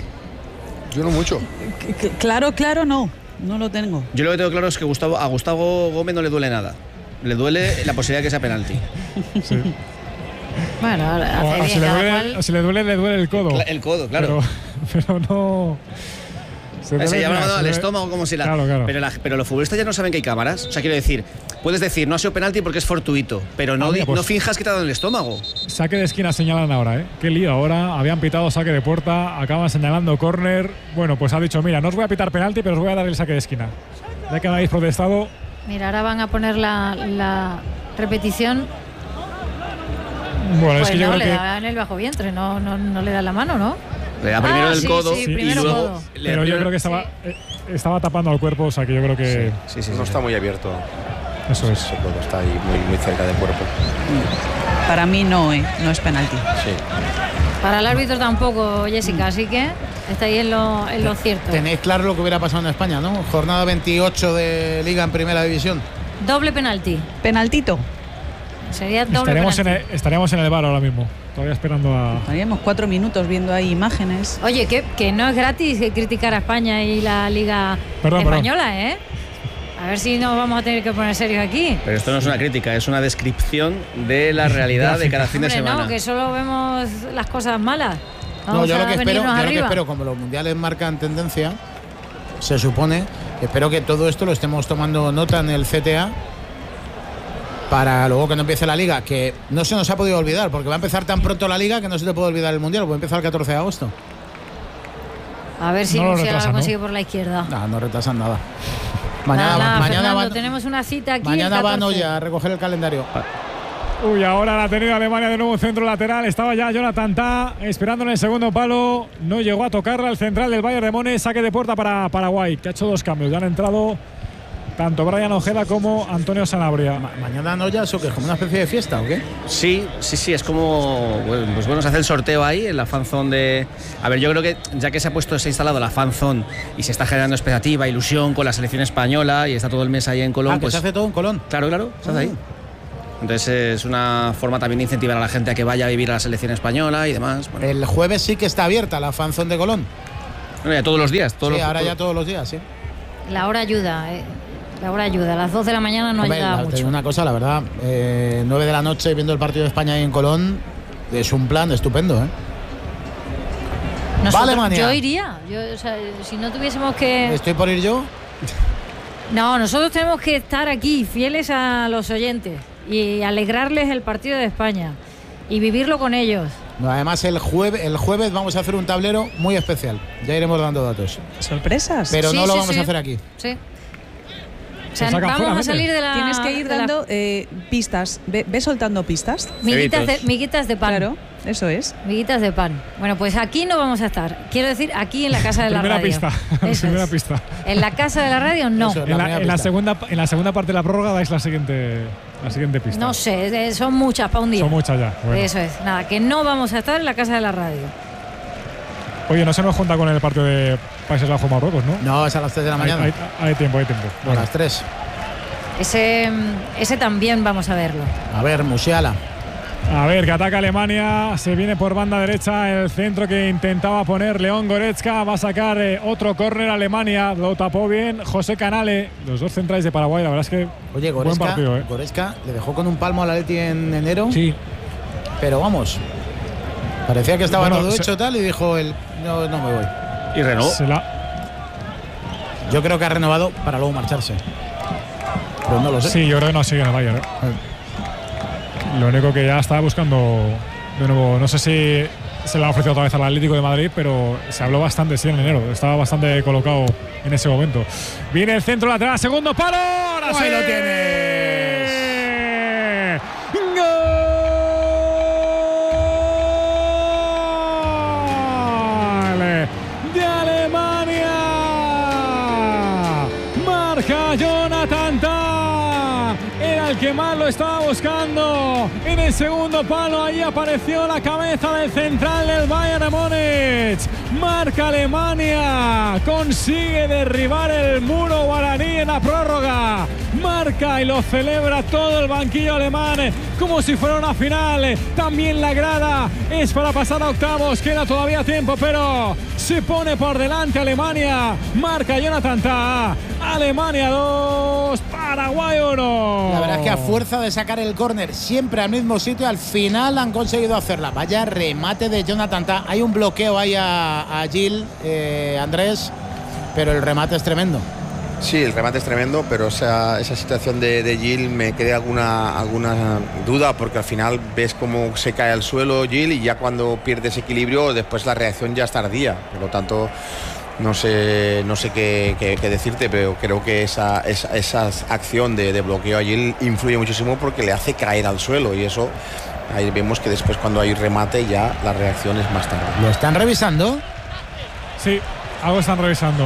Yo no mucho. Claro, no lo tengo. Yo lo que tengo claro es que a Gustavo Gómez no le duele nada. Le duele la posibilidad de que sea penalti. Sí. Bueno, si le duele el codo. El codo, claro. Pero no… Se llama al estómago como si la… Claro. Pero los futbolistas ya no saben que hay cámaras. O sea, quiero decir, puedes decir, no ha sido penalti porque es fortuito, pero no finjas que te ha dado en el estómago. Saque de esquina señalan ahora, Qué lío ahora. Habían pitado saque de puerta, acaban señalando córner. Bueno, pues ha dicho, mira, no os voy a pitar penalti, pero os voy a dar el saque de esquina. Ya que no habéis protestado… Mira, ahora van a poner la repetición. Bueno, pues es que yo creo le que… da en el bajo vientre, no le da la mano, ¿no? Le da primero el codo y luego… codo. Pero yo creo que estaba tapando al cuerpo, o sea que yo creo que… Sí, no está muy abierto. Eso es. Ese codo está ahí muy cerca del cuerpo. Para mí no es penalti. Sí. Para el árbitro tampoco, Jessica, así que está ahí en lo cierto. Tenéis claro lo que hubiera pasado en España, ¿no? Jornada 28 de Liga en Primera División. Doble penalti. Penaltito. Sería doble penalti. Estaríamos en el VAR ahora mismo, todavía esperando a… Estaríamos 4 minutos viendo ahí imágenes. Oye, que no es gratis criticar a España y la Liga Española, A ver si nos vamos a tener que poner serios aquí. Pero esto no es una crítica, es una descripción de la realidad de cada fin de semana. No, que solo vemos las cosas malas. Yo lo que espero, como los mundiales marcan tendencia, se supone, espero que todo esto lo estemos tomando nota en el CTA para luego que no empiece la Liga, que no se nos ha podido olvidar, porque va a empezar tan pronto la Liga que no se te puede olvidar el mundial, va a empezar el 14 de agosto. A ver si Musiala lo consigue por la izquierda. No retrasan nada. Mañana tenemos una cita aquí. Mañana van hoy a recoger el calendario. Uy, ahora la ha tenido Alemania de nuevo, centro lateral. Estaba ya Jonathan Tah esperando en el segundo palo. No llegó a tocarla el central del Bayern de Múnich. Saque de puerta para Paraguay, que ha hecho 2 cambios. Ya han entrado tanto Brian Ojeda como Antonio Sanabria. Mañana no ya, ¿eso que es como una especie de fiesta o qué? Sí, es como, pues bueno, se hace el sorteo ahí en la fanzone de... A ver, yo creo que ya que se ha instalado la fanzone y se está generando expectativa, ilusión con la selección española y está todo el mes ahí en Colón, pues se hace todo en Colón. Claro, se hace ahí. Entonces es una forma también de incentivar a la gente a que vaya a vivir a la selección española y demás. Bueno. El jueves sí que está abierta la fanzone de Colón. Bueno, ya todos los días. Ya todos los días, sí. La hora ayuda, La hora ayuda. A las 2 de la mañana no ayuda mucho. Te digo una cosa, la verdad, 9 de la noche viendo el partido de España ahí en Colón, es un plan estupendo, Nosotros, Alemania. Yo iría. O sea, si no tuviésemos que... ¿Estoy por ir yo? No, nosotros tenemos que estar aquí, fieles a los oyentes y alegrarles el partido de España y vivirlo con ellos. No, además el jueves vamos a hacer un tablero muy especial. Ya iremos dando datos. ¿Sorpresas? Pero no lo vamos a hacer aquí. Sí. O sea, vamos a salir de la... Tienes que ir dando pistas. Ve soltando pistas. Miguitas de pan. Claro, eso es. Miguitas de pan. Bueno, pues aquí no vamos a estar. Quiero decir, aquí en la casa de la radio. Primera pista. En la casa de la radio, no. Eso, en la segunda parte de la prórroga dais la siguiente pista. No sé, son muchas para un día. Son muchas ya. Bueno. Eso es. Nada, que no vamos a estar en la casa de la radio. Oye, no se nos junta con el partido de Países Bajos-Marruecos, ¿no? No, es a las 3 de la mañana. Hay tiempo. Bueno. A las 3. Ese también vamos a verlo. A ver, Musiala. A ver, que ataca Alemania. Se viene por banda derecha el centro que intentaba poner León Goretzka. Va a sacar otro córner Alemania. Lo tapó bien José Canale. Los dos centrales de Paraguay. La verdad es que Oye, buen partido. Goretzka le dejó con un palmo al Atleti en enero. Sí. Pero vamos. Parecía que estaba todo hecho tal y dijo él, no me voy. Y renovó. Yo creo que ha renovado para luego marcharse. Pero no lo sé. Sí, yo creo que no sigue en el Bayern. Lo único que ya estaba buscando de nuevo, no sé si se le ha ofrecido otra vez al Atlético de Madrid, pero se habló bastante, sí, en enero. Estaba bastante colocado en ese momento. Viene el centro lateral, segundo palo. Ahora sí lo tienes. ¡Gol! De Alemania. Marca Jonathan Tah. Era el que más lo estaba buscando. En el segundo palo, ahí apareció la cabeza del central del Bayern de Múnich. Marca Alemania. Consigue derribar el muro guaraní en la prórroga. Marca y lo celebra todo el banquillo alemán como si fuera una final. También la grada es para pasar a octavos. Queda todavía tiempo, pero se pone por delante Alemania. Marca Jonathan Tah. Alemania 2, Paraguay 1. La verdad es que a fuerza de sacar el córner siempre al mismo sitio, al final han conseguido hacerla. Vaya remate de Jonathan Tah. Hay un bloqueo ahí a Gil, Andrés, pero el remate es tremendo. Sí, el remate es tremendo, pero esa situación de Gil me crea alguna duda, porque al final ves cómo se cae al suelo Gil y ya cuando pierdes equilibrio después la reacción ya es tardía. Por lo tanto, no sé qué decirte, pero creo que esa acción de bloqueo a Gil influye muchísimo porque le hace caer al suelo, y eso ahí vemos que después cuando hay remate ya la reacción es más tarde. ¿Lo están revisando? Sí. Algo están revisando.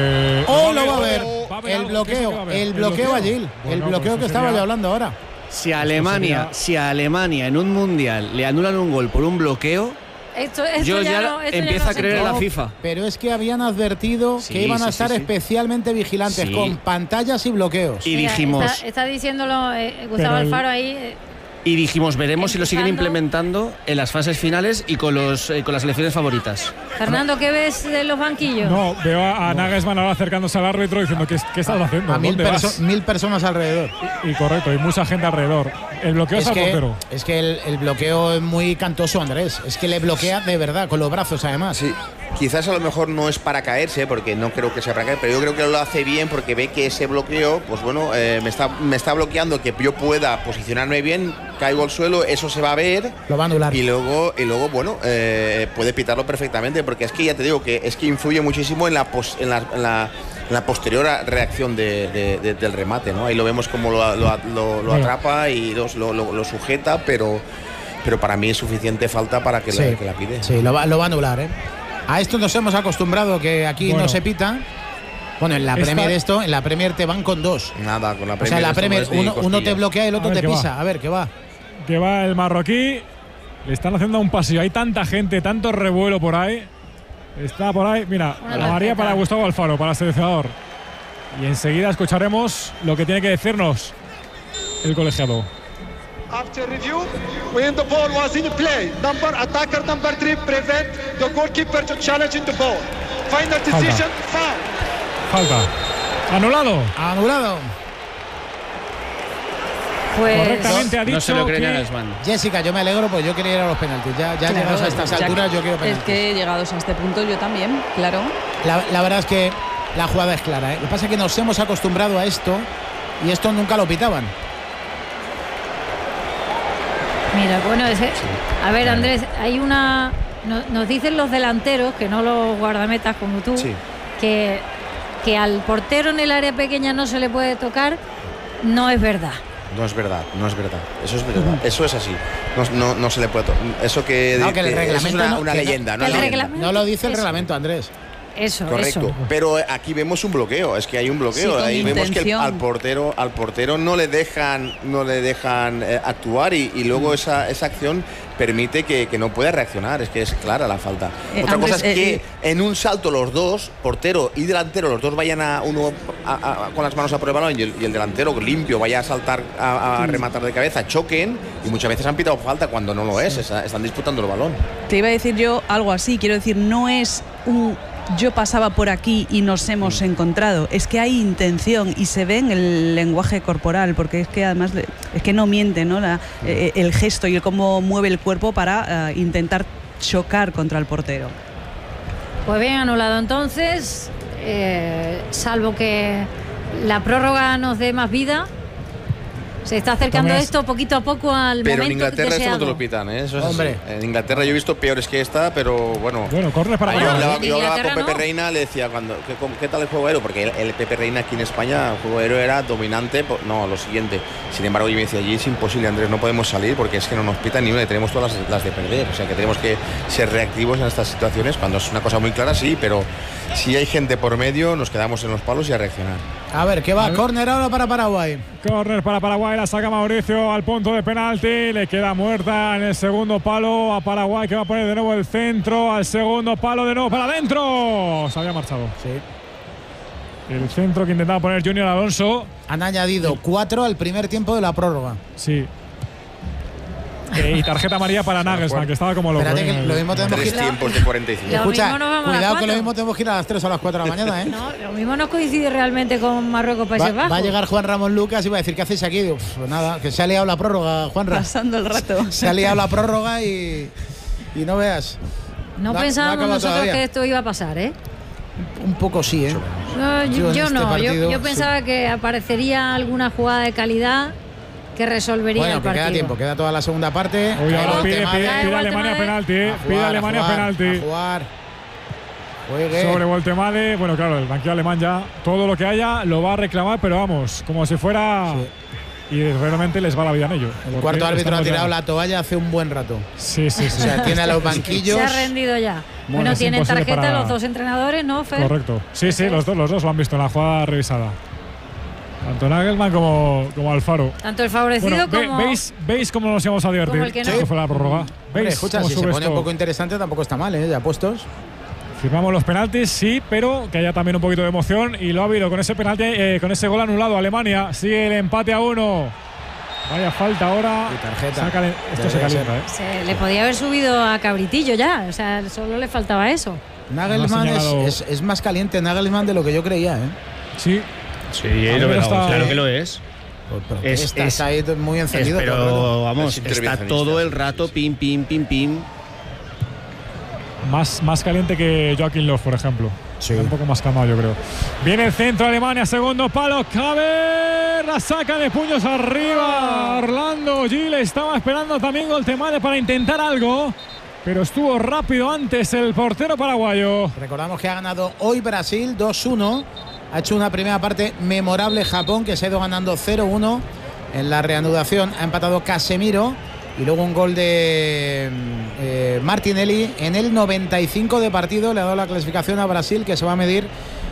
Lo va a ver. El bloqueo a Gil. El bloqueo que estaba yo hablando ahora. Si a Alemania en un mundial le anulan un gol por un bloqueo, yo ya empiezo a creer en la FIFA. Pero es que habían advertido que iban a estar especialmente vigilantes con pantallas y bloqueos. Y dijimos. Está diciéndolo Gustavo Alfaro ahí. Y dijimos, veremos si lo siguen implementando en las fases finales y con las selecciones favoritas. Fernando, ¿qué ves de los banquillos? No, veo a Nagelsmann ahora acercándose al árbitro diciendo ¿qué estás haciendo? A 1000 personas alrededor. Y correcto, y mucha gente alrededor. El bloqueo es al portero. Es que el bloqueo es muy cantoso, Andrés. Es que le bloquea de verdad, con los brazos además. Sí. Quizás a lo mejor no es para caerse, porque no creo que sea para caer, pero yo creo que lo hace bien porque ve que ese bloqueo, pues bueno, me está bloqueando que yo pueda posicionarme bien, caigo al suelo, eso se va a ver. Lo va a anular. Y luego bueno, puede pitarlo perfectamente, porque es que ya te digo que es que influye muchísimo en la posterior reacción del remate, ¿no? Ahí lo vemos como lo atrapa y lo sujeta, pero para mí es suficiente falta para que la pide. Sí, lo va a anular, ¿eh? A esto nos hemos acostumbrado, que aquí no se pita. Bueno, en la Premier te van con 2. Nada, con la Premier. O sea, en la Premier uno te bloquea y el otro te pisa. Va. A ver, ¿qué va? Que va el marroquí. Le están haciendo un pasillo. Hay tanta gente, tanto revuelo por ahí. Está por ahí. Mira, María para Gustavo Alfaro, para el seleccionador. Y enseguida escucharemos lo que tiene que decirnos el colegiado. After review, when the ball was in play, attacker number 3 prevent the goalkeeper to challenge in the ball. Final decision, foul. Falta. Anulado. Pues correctamente ha dicho no se lo creen a que Nagelsmann. Jessica, yo me alegro, pues yo quería ir a los penaltis. Ya Claro, llegados a estas alturas, yo quiero penaltis. Es que llegados a este punto yo también, claro. La verdad es que la jugada es clara, ¿eh? Lo que pasa es que nos hemos acostumbrado a esto y esto nunca lo pitaban. mira, bueno, a ver, Andrés, hay una... Nos dicen los delanteros, que no los guardametas como tú, que al portero en el área pequeña no se le puede tocar. No es verdad. No es verdad. Eso es verdad. Eso es así. No se le puede tocar. Eso que el reglamento es una leyenda. No lo dice el reglamento, Andrés. Eso, correcto. eso. Pero aquí vemos un bloqueo. Es que hay un bloqueo. Sí, ahí vemos que al intención. portero no le dejan actuar y luego esa acción permite que no pueda reaccionar. Es que es clara la falta. Otra Andrés, cosa es que en un salto los dos, portero y delantero, los dos vayan con las manos a por el balón y el delantero limpio vaya a saltar a rematar de cabeza, choquen, y muchas veces han pitado falta cuando no lo es. Están disputando el balón. Te iba a decir yo algo así. Quiero decir, no es un... Yo pasaba por aquí y nos hemos encontrado. Es que hay intención y se ve en el lenguaje corporal, porque es que además es que no miente, ¿no? El gesto y el cómo mueve el cuerpo para intentar chocar contra el portero. Pues bien, anulado entonces, salvo que la prórroga nos dé más vida. Se está acercando esto poquito a poco al pero momento en Inglaterra deseado. esto no te lo pitan, ¿eh? Eso es Hombre. así. En Inglaterra yo he visto peores que esta, pero bueno. Corre para Yo hablaba con Pepe ¿no? Reina, le decía ¿qué tal el juego aéreo? Porque el Pepe Reina aquí en España, el juego aéreo era dominante. No, lo siguiente. Sin embargo, yo me decía, allí es imposible, Andrés, no podemos salir porque es que no nos pitan ni una y tenemos todas las de perder. O sea que tenemos que ser reactivos en estas situaciones. Cuando es una cosa muy clara, sí, pero si hay gente por medio, nos quedamos en los palos y a reaccionar. A ver, ¿qué va? Córner ahora para Paraguay. Córner para Paraguay, la saca Mauricio al punto de penalti, le queda muerta en el segundo palo a Paraguay, que va a poner de nuevo el centro al segundo palo, de nuevo para adentro. Se había marchado. Sí. El centro que intentaba poner Junior Alonso. Han añadido 4 al primer tiempo de la prórroga. Sí. Y tarjeta amarilla para Nagelsmann, que estaba como loco. Espérate, que lo mismo tenemos que ir. 3 tiempos de 45. Escucha, mismo nos vamos a las cuidado que 4. lo mismo tenemos que ir a las 3 o a las 4 de la mañana, ¿eh? No, lo mismo no coincide realmente con Marruecos Países Bajos. Va a llegar Juan Ramón Lucas y va a decir, ¿qué hacéis aquí? Digo, pues nada, que se ha liado la prórroga, Juanra. Pasando el rato. Se ha liado la prórroga y no veas. No No ha pensábamos acabado nosotros todavía. que esto iba a pasar, ¿eh? Un poco sí, ¿eh? No, Yo en yo este no, partido, yo pensaba que aparecería alguna jugada de calidad que resolvería Bueno, el que partido. queda tiempo, queda toda la segunda parte. Oye, ahora Cae pide Voltemade. Alemania penalti, A pide jugar, Alemania a jugar, penalti. a jugar. Juegue. Sobre Voltemade, bueno, claro, el banquillo alemán ya todo lo que haya lo va a reclamar, pero vamos, como si fuera. Y realmente les va la vida en ello. El cuarto árbitro ha tirado la toalla hace un buen rato. Sí. O sea, tiene a los banquillos. Se ha rendido ya. Bueno, es tienen imposible tarjeta para- los dos entrenadores, ¿no, Fer? Correcto. Sí, los dos lo han visto en la jugada revisada. Tanto Nagelsmann como Alfaro. Tanto el favorecido Bueno, como... ¿veis cómo nos íbamos a divertir? Como el que no. Esto fue la prórroga. Hombre, ¿Veis escucha, cómo si se sube pone esto? un poco interesante tampoco está mal, ¿eh? Ya puestos. Firmamos los penaltis, sí, pero que haya también un poquito de emoción. Y lo ha habido con ese penalti, con ese gol anulado. Alemania sigue el empate a 1. Vaya falta ahora. Y tarjeta. Esto se Debería calienta, ¿eh? Se le podía haber subido a Cabritillo ya. O sea, solo le faltaba eso. Nagelsmann No ha señalado- es más caliente Nagelsmann de lo que yo creía, ¿eh? Sí. Sí, está- claro que lo es. Pero Es- estás ahí muy encendido. todo el rato. Pero vamos, Es está intervencionista, todo el sí, rato sí. pim, pim, pim, pim. Más caliente que Joaquín Löw, por ejemplo. Sí. Un poco más calmado, yo creo. Viene el centro Alemania, segundo palo. Cabe, la saca de puños arriba. Orlando Gil estaba esperando también Voltemade para intentar algo, pero estuvo rápido antes el portero paraguayo. Recordamos que ha ganado hoy Brasil 2-1. Ha hecho una primera parte memorable Japón, que se ha ido ganando 0-1. En la reanudación ha empatado Casemiro. Y luego un gol de Martinelli en el 95 de partido. Le ha dado la clasificación a Brasil, que se va a medir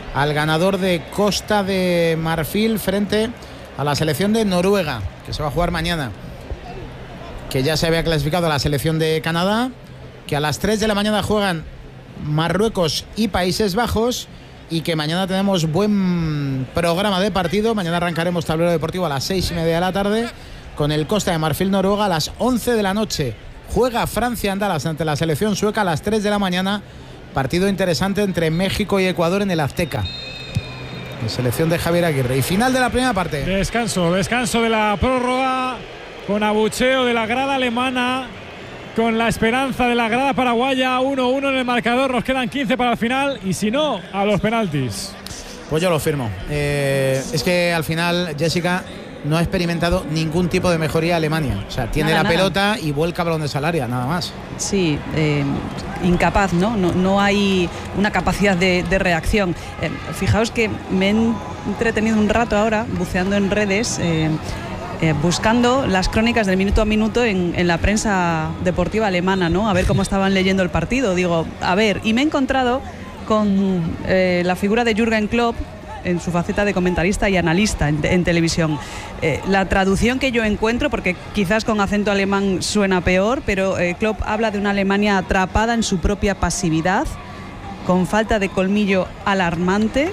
al ganador de Costa de Marfil frente a la selección de Noruega, que se va a jugar mañana, que ya se había clasificado a la selección de Canadá, que a las 3 de la mañana juegan Marruecos y Países Bajos, y que mañana tenemos buen programa de partido. Mañana arrancaremos tablero deportivo a las 6:30 de la tarde con el Costa de Marfil Noruega. A las 11 de la noche juega Francia Andalas ante la selección sueca. A las 3 de la mañana partido interesante entre México y Ecuador en el Azteca, la selección de Javier Aguirre. Y final de la primera parte. Descanso de la prórroga, con abucheo de la grada alemana, con la esperanza de la grada paraguaya. 1-1 en el marcador, nos quedan 15 para el final, y si no, a los penaltis. Pues yo lo firmo. Es que al final, Jessica, no ha experimentado ningún tipo de mejoría Alemania. O sea, tiene la pelota y vuelca balones al área, nada más. Sí, incapaz, ¿no? No hay una capacidad de reacción. Fijaos que me he entretenido un rato ahora buceando en redes, buscando las crónicas del minuto a minuto en la prensa deportiva alemana, ¿no? A ver cómo estaban leyendo el partido. Digo, a ver, y me he encontrado con la figura de Jürgen Klopp en su faceta de comentarista y analista en televisión. La traducción que yo encuentro, porque quizás con acento alemán suena peor, pero Klopp habla de una Alemania atrapada en su propia pasividad, con falta de colmillo alarmante.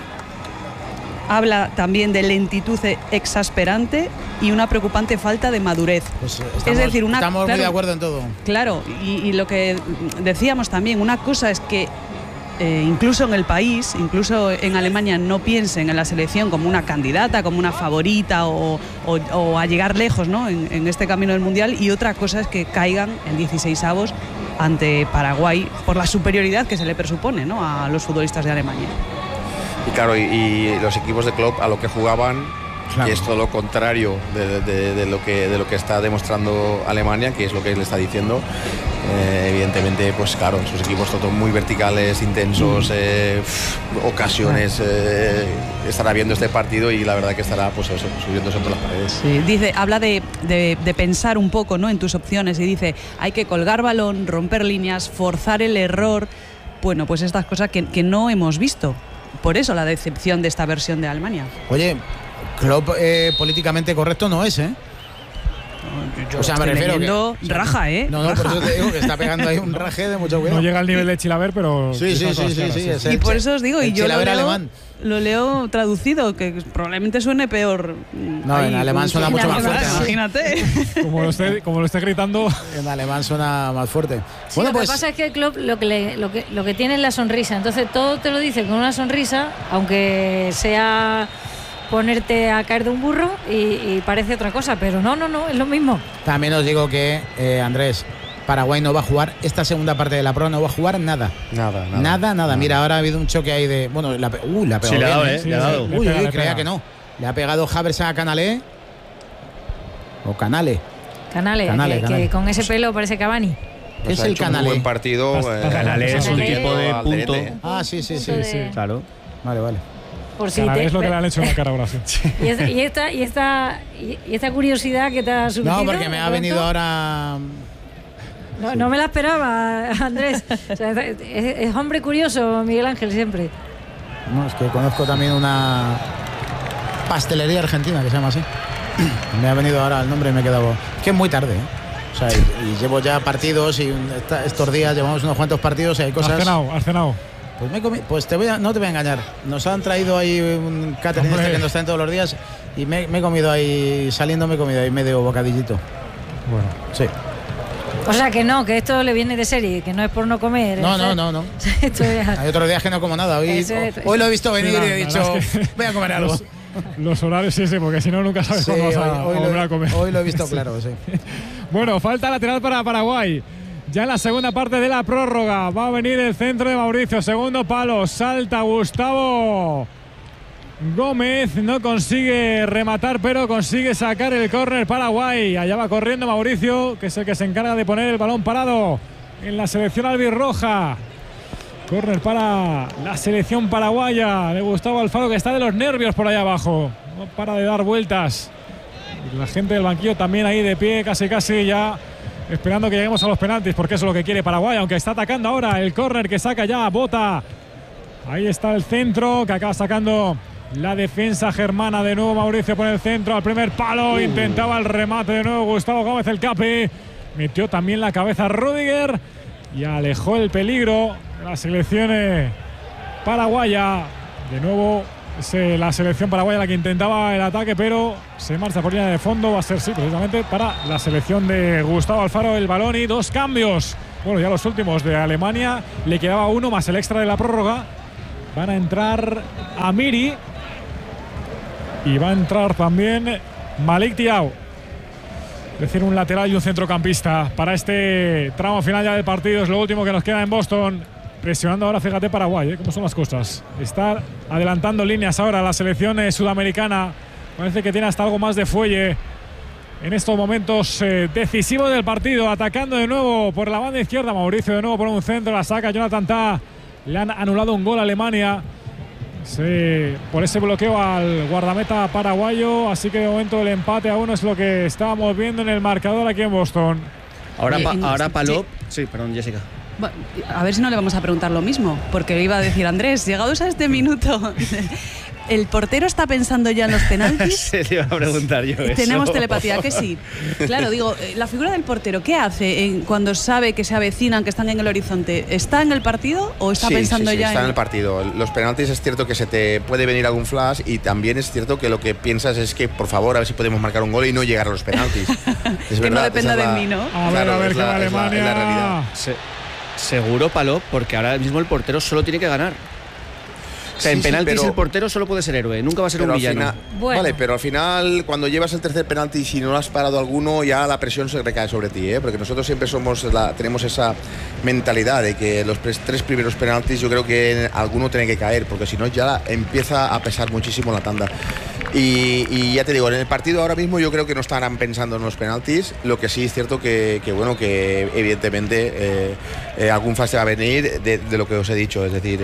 Habla también de lentitud exasperante y una preocupante falta de madurez. Pues es decir, estamos muy de acuerdo en todo. Claro, y lo que decíamos también, una cosa es que incluso en el país, incluso en Alemania, no piensen en la selección como una candidata, como una favorita o a llegar lejos, ¿no? en este camino del Mundial, y otra cosa es que caigan en 16avos ante Paraguay por la superioridad que se le presupone, ¿no?, a los futbolistas de Alemania. Y claro, y los equipos de Klopp a lo que jugaban, claro, que es todo lo contrario de lo que está demostrando Alemania, que es lo que él está diciendo. Evidentemente, pues claro, sus equipos todos muy verticales, intensos, ocasiones. Estará viendo este partido y la verdad que estará, pues eso, subiéndose por las paredes. Sí, dice, habla de pensar un poco, ¿no?, en tus opciones, y dice, hay que colgar balón, romper líneas, forzar el error. Bueno, pues estas cosas que no hemos visto. Por eso la decepción de esta versión de Alemania. Oye, Klopp políticamente correcto no es, ¿eh? O sea, me refiero que raja, ¿eh? No, raja. por eso te digo que está pegando ahí un raje de mucho cuidado. No llega al nivel de Chilaver, pero sí. Y por eso os digo, y yo lo leo traducido, que probablemente suene peor. No, en alemán suena mucho más fuerte. Imagínate. Como lo esté gritando. En alemán suena más fuerte. Sí, bueno, lo que pasa es que el club lo que tiene es la sonrisa. Entonces todo te lo dice con una sonrisa, aunque sea ponerte a caer de un burro y parece otra cosa, pero no, es lo mismo. También os digo que, Andrés, Paraguay no va a jugar esta segunda parte de la prueba, no va a jugar nada. Nada. Mira, ahora ha habido un choque ahí de... Bueno, la ha pegado. Sí, le ha dado, Uy, creía que no. Le ha pegado Havers a Canalé. O Canale. Canale, que con ese pelo parece Cavani. Pues es el Canale. Un buen partido. Canale es un tipo de punto. Ah, sí. Claro. Vale. Por si es lo que le han hecho en la cara a Brasil. y esta curiosidad que te ha surgido. No, porque me ha venido ahora. No me la esperaba, Andrés. O sea, es hombre curioso, Miguel Ángel, siempre. No, es que conozco también una pastelería argentina que se llama así. Me ha venido ahora el nombre y me he quedado. Es que es muy tarde, ¿eh? O sea, y llevo ya partidos y estos días llevamos unos cuantos partidos y hay cosas. ¿Has cenado? Pues no te voy a engañar. Nos han traído ahí un catering que nos traen todos los días y me he comido ahí, saliendo me he comido ahí medio bocadillito. Bueno. Sí. O sea que esto le viene de serie, que no es por no comer. No. Hay otros días que no como nada. Hoy lo he visto venir y he dicho, voy a comer algo. Los horarios sí, porque si no nunca sabes cuándo vas a volver a comer. Hoy lo he visto claro, sí. Bueno, falta lateral para Paraguay. Ya en la segunda parte de la prórroga va a venir el centro de Mauricio. Segundo palo, salta Gustavo Gómez. No consigue rematar, pero consigue sacar el córner Paraguay. Allá va corriendo Mauricio, que es el que se encarga de poner el balón parado en la selección albirroja. Córner para la selección paraguaya de Gustavo Alfaro, que está de los nervios por allá abajo. No para de dar vueltas. Y la gente del banquillo también ahí de pie, casi ya esperando que lleguemos a los penaltis, porque eso es lo que quiere Paraguay, aunque está atacando ahora el córner que saca ya Bota Ahí está el centro que acaba sacando la defensa germana. De nuevo Mauricio por el centro al primer palo. Intentaba el remate de nuevo Gustavo Gómez, el capi. Metió también la cabeza Rüdiger y alejó el peligro de la selección paraguaya. De nuevo la selección paraguaya la que intentaba el ataque, pero se marcha por línea de fondo. Va a ser, sí, precisamente para la selección de Gustavo Alfaro el balón y 2 cambios. Bueno, ya los últimos de Alemania. Le quedaba uno más el extra de la prórroga. Van a entrar Amiri y va a entrar también Malik Thiaw. Es decir, un lateral y un centrocampista para este tramo final ya del partido. Es lo último que nos queda en Boston. Presionando ahora, fíjate, Paraguay, cómo son las cosas. Está adelantando líneas ahora la selección sudamericana. Parece que tiene hasta algo más de fuelle en estos momentos decisivos del partido. Atacando de nuevo por la banda izquierda. Mauricio de nuevo por un centro. La saca Jonathan Tah. Le han anulado un gol a Alemania. Por ese bloqueo al guardameta paraguayo. Así que de momento el empate a 1 es lo que estábamos viendo en el marcador aquí en Boston. Ahora Palop. Sí, perdón, Jessica. A ver si no le vamos a preguntar lo mismo, porque iba a decir Andrés, llegados a este minuto, ¿el portero está pensando ya en los penaltis? Se le iba a preguntar yo eso. Tenemos telepatía, que sí. Claro, digo, la figura del portero, ¿qué hace cuando sabe que se avecinan, que están en el horizonte? ¿Está en el partido o está pensando ya está en el partido? Los penaltis es cierto que se te puede venir algún flash y también es cierto que lo que piensas es que, por favor, a ver si podemos marcar un gol y no llegar a los penaltis. Es que verdad, no dependa de mí, ¿no? A ver, que va Alemania. Es la realidad. Seguro, Palop, porque ahora mismo el portero solo tiene que ganar. O sea, en penaltis el portero solo puede ser héroe, nunca va a ser un villano. Bueno. Vale, pero al final, cuando llevas el tercer penalti y si no lo has parado alguno, ya la presión se recae sobre ti, ¿eh? Porque nosotros siempre tenemos esa mentalidad de que los 3 primeros penaltis yo creo que alguno tiene que caer, porque si no ya empieza a pesar muchísimo la tanda. Y ya te digo, en el partido ahora mismo yo creo que no estarán pensando en los penaltis. Lo que sí es cierto que evidentemente algún fase va a venir de lo que os he dicho. Es decir,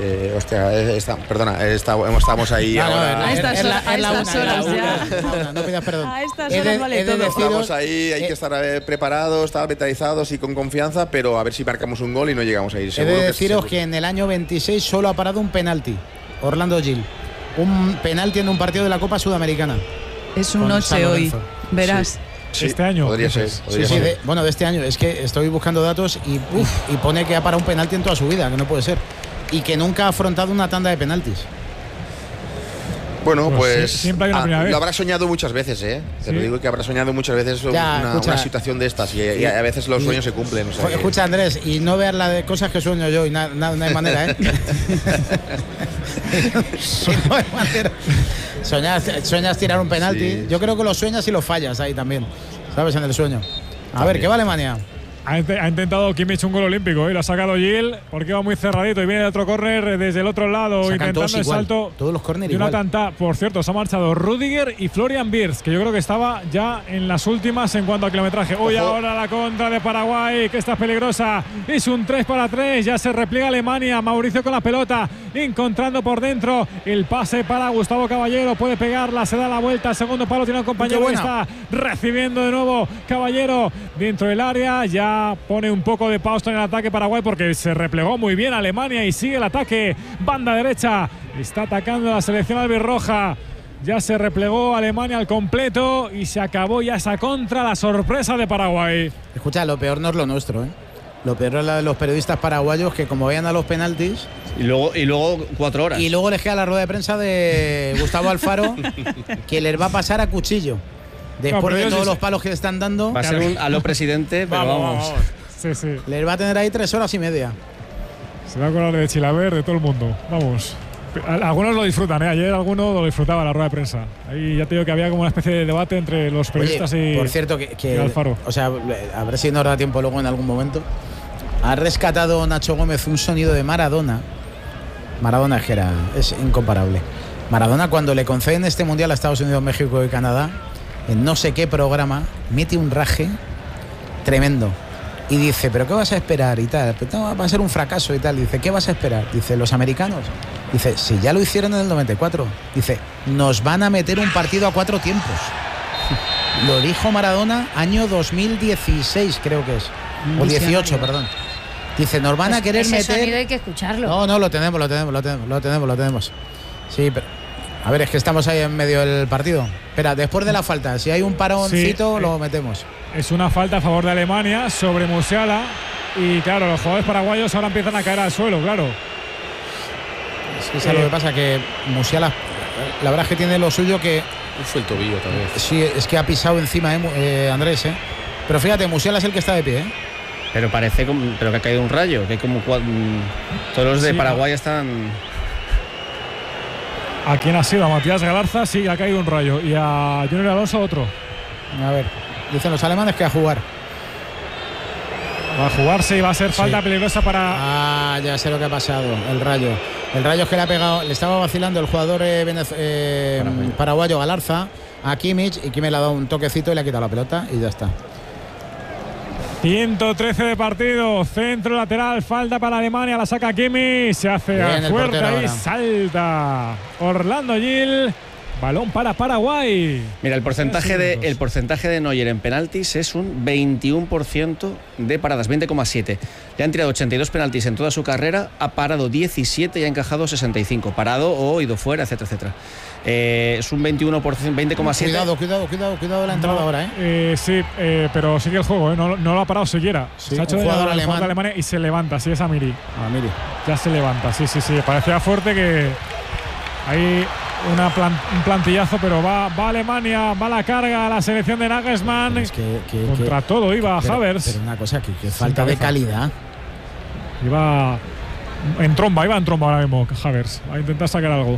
estamos ahí ahora. A estas horas ya. No pidas perdón. A estas horas vale todo. Estamos ahí, hay que estar preparados, estar mentalizados y con confianza, pero a ver si marcamos un gol y no llegamos a ir. He de deciros que en el año 26 solo ha parado un penalti. Orlando Gil. Un penalti en un partido de la Copa Sudamericana. Es un noche hoy, verás. Sí, este año. Podría ser. De este año. Es que estoy buscando datos y pone que ha parado un penalti en toda su vida, que no puede ser. Y que nunca ha afrontado una tanda de penaltis. Bueno, pues siempre hay una primera vez. Lo habrá soñado muchas veces, ¿eh? Te lo digo que habrá soñado muchas veces una situación de estas y a veces los sueños se cumplen. O sea escucha, Andrés, y no veas las cosas que sueño yo y no hay manera, ¿eh? No hay manera. Sueñas tirar un penalti. Sí. Yo creo que lo sueñas y lo fallas ahí también, ¿sabes? En el sueño. A ver, ¿qué va Alemania? Ha intentado Kimmich un gol olímpico y lo ha sacado Gil porque va muy cerradito y viene de otro córner desde el otro lado. Sacan intentando el salto. Todos los córneres Jonathan Tah. Por cierto, se ha marchado Rüdiger y Florian Wirtz, que yo creo que estaba ya en las últimas en cuanto a kilometraje. Hoy ahora la contra de Paraguay, que está peligrosa. Es un 3-3, ya se repliega Alemania. Mauricio con la pelota, encontrando por dentro el pase para Gustavo Caballero. Puede pegarla, se da la vuelta. Segundo palo, tiene un compañero que está recibiendo de nuevo Caballero dentro del área. Ya pone un poco de pausa en el ataque Paraguay porque se replegó muy bien Alemania y sigue el ataque. Banda derecha, está atacando la selección albirroja. Ya se replegó Alemania al completo y se acabó ya esa contra, la sorpresa de Paraguay. Escucha, lo peor no es lo nuestro, ¿eh? Lo peor es la de los periodistas paraguayos que como vayan a los penaltis y luego 4 horas y luego les queda la rueda de prensa de Gustavo Alfaro que les va a pasar a cuchillo. Después de todos los palos que le están dando. Va a ser un aló presidente, pero vamos. Sí. Les va a tener ahí 3 horas y media. Se va a acordar de Chilaver, de todo el mundo. Vamos. Algunos lo disfrutan, ¿eh? Ayer alguno lo disfrutaba la rueda de prensa. Ahí ya te digo que había como una especie de debate entre los periodistas y por cierto, que Alfaro. O sea, a ver si nos da tiempo luego en algún momento. Ha rescatado Nacho Gómez un sonido de Maradona. Maradona es incomparable. Maradona, cuando le conceden este mundial a Estados Unidos, México y Canadá, en no sé qué programa, mete un raje tremendo y dice, ¿pero qué vas a esperar? Y tal, pero va a ser un fracaso y tal. Dice, ¿qué vas a esperar? Dice, los americanos. Dice, si ya lo hicieron en el 94. Dice, nos van a meter un partido a 4 tiempos. Lo dijo Maradona año 2016, creo que es. O 18, perdón. Dice, nos van a querer ese meter. sonido hay que escucharlo. No, lo tenemos. Sí, pero a ver, es que estamos ahí en medio del partido. Espera, después de la falta, si hay un paroncito, lo metemos. Es una falta a favor de Alemania sobre Musiala. Y claro, los jugadores paraguayos ahora empiezan a caer al suelo, claro. Es que es lo que pasa, que Musiala, la verdad es que tiene lo suyo que. Fue el tobillo también. Sí, es que ha pisado encima, Andrés, Pero fíjate, Musiala es el que está de pie, Pero parece pero que ha caído un rayo, que hay como todos los de Paraguay están. ¿A quién ha sido? ¿A Matías Galarza? Sí, ha caído un rayo. Y a Junior Alonso otro. A ver, dicen los alemanes que a jugar. Va a jugarse y va a ser falta peligrosa para. Ya sé lo que ha pasado. El rayo es que le ha pegado. Le estaba vacilando el jugador paraguayo Galarza a Kimmich, y Kimmich le ha dado un toquecito y le ha quitado la pelota y ya está. 113 de partido, centro lateral, falta para Alemania, la saca Kimmich, se hace fuerte ahí, salta Orlando Gil, balón para Paraguay. Mira, el porcentaje de Neuer en penaltis es un 21% de paradas, 20,7. Le han tirado 82 penaltis en toda su carrera, ha parado 17 y ha encajado 65, parado o ido fuera, etcétera, etcétera. Es un 21%, 20,7. Cuidado la entrada ahora, Sí, pero sigue el juego, No lo ha parado siquiera. Sí, se ha hecho un jugador alemán de Alemania y se levanta, sí, es Amiri. Amiri. Ya se levanta, sí. Parecía fuerte que hay un plantillazo, pero va Alemania, va la carga a la selección de Nagelsmann. Es que contra todo iba Havertz. Pero una cosa, que falta de calidad. Iba en tromba ahora mismo Havertz. Va a intentar sacar algo.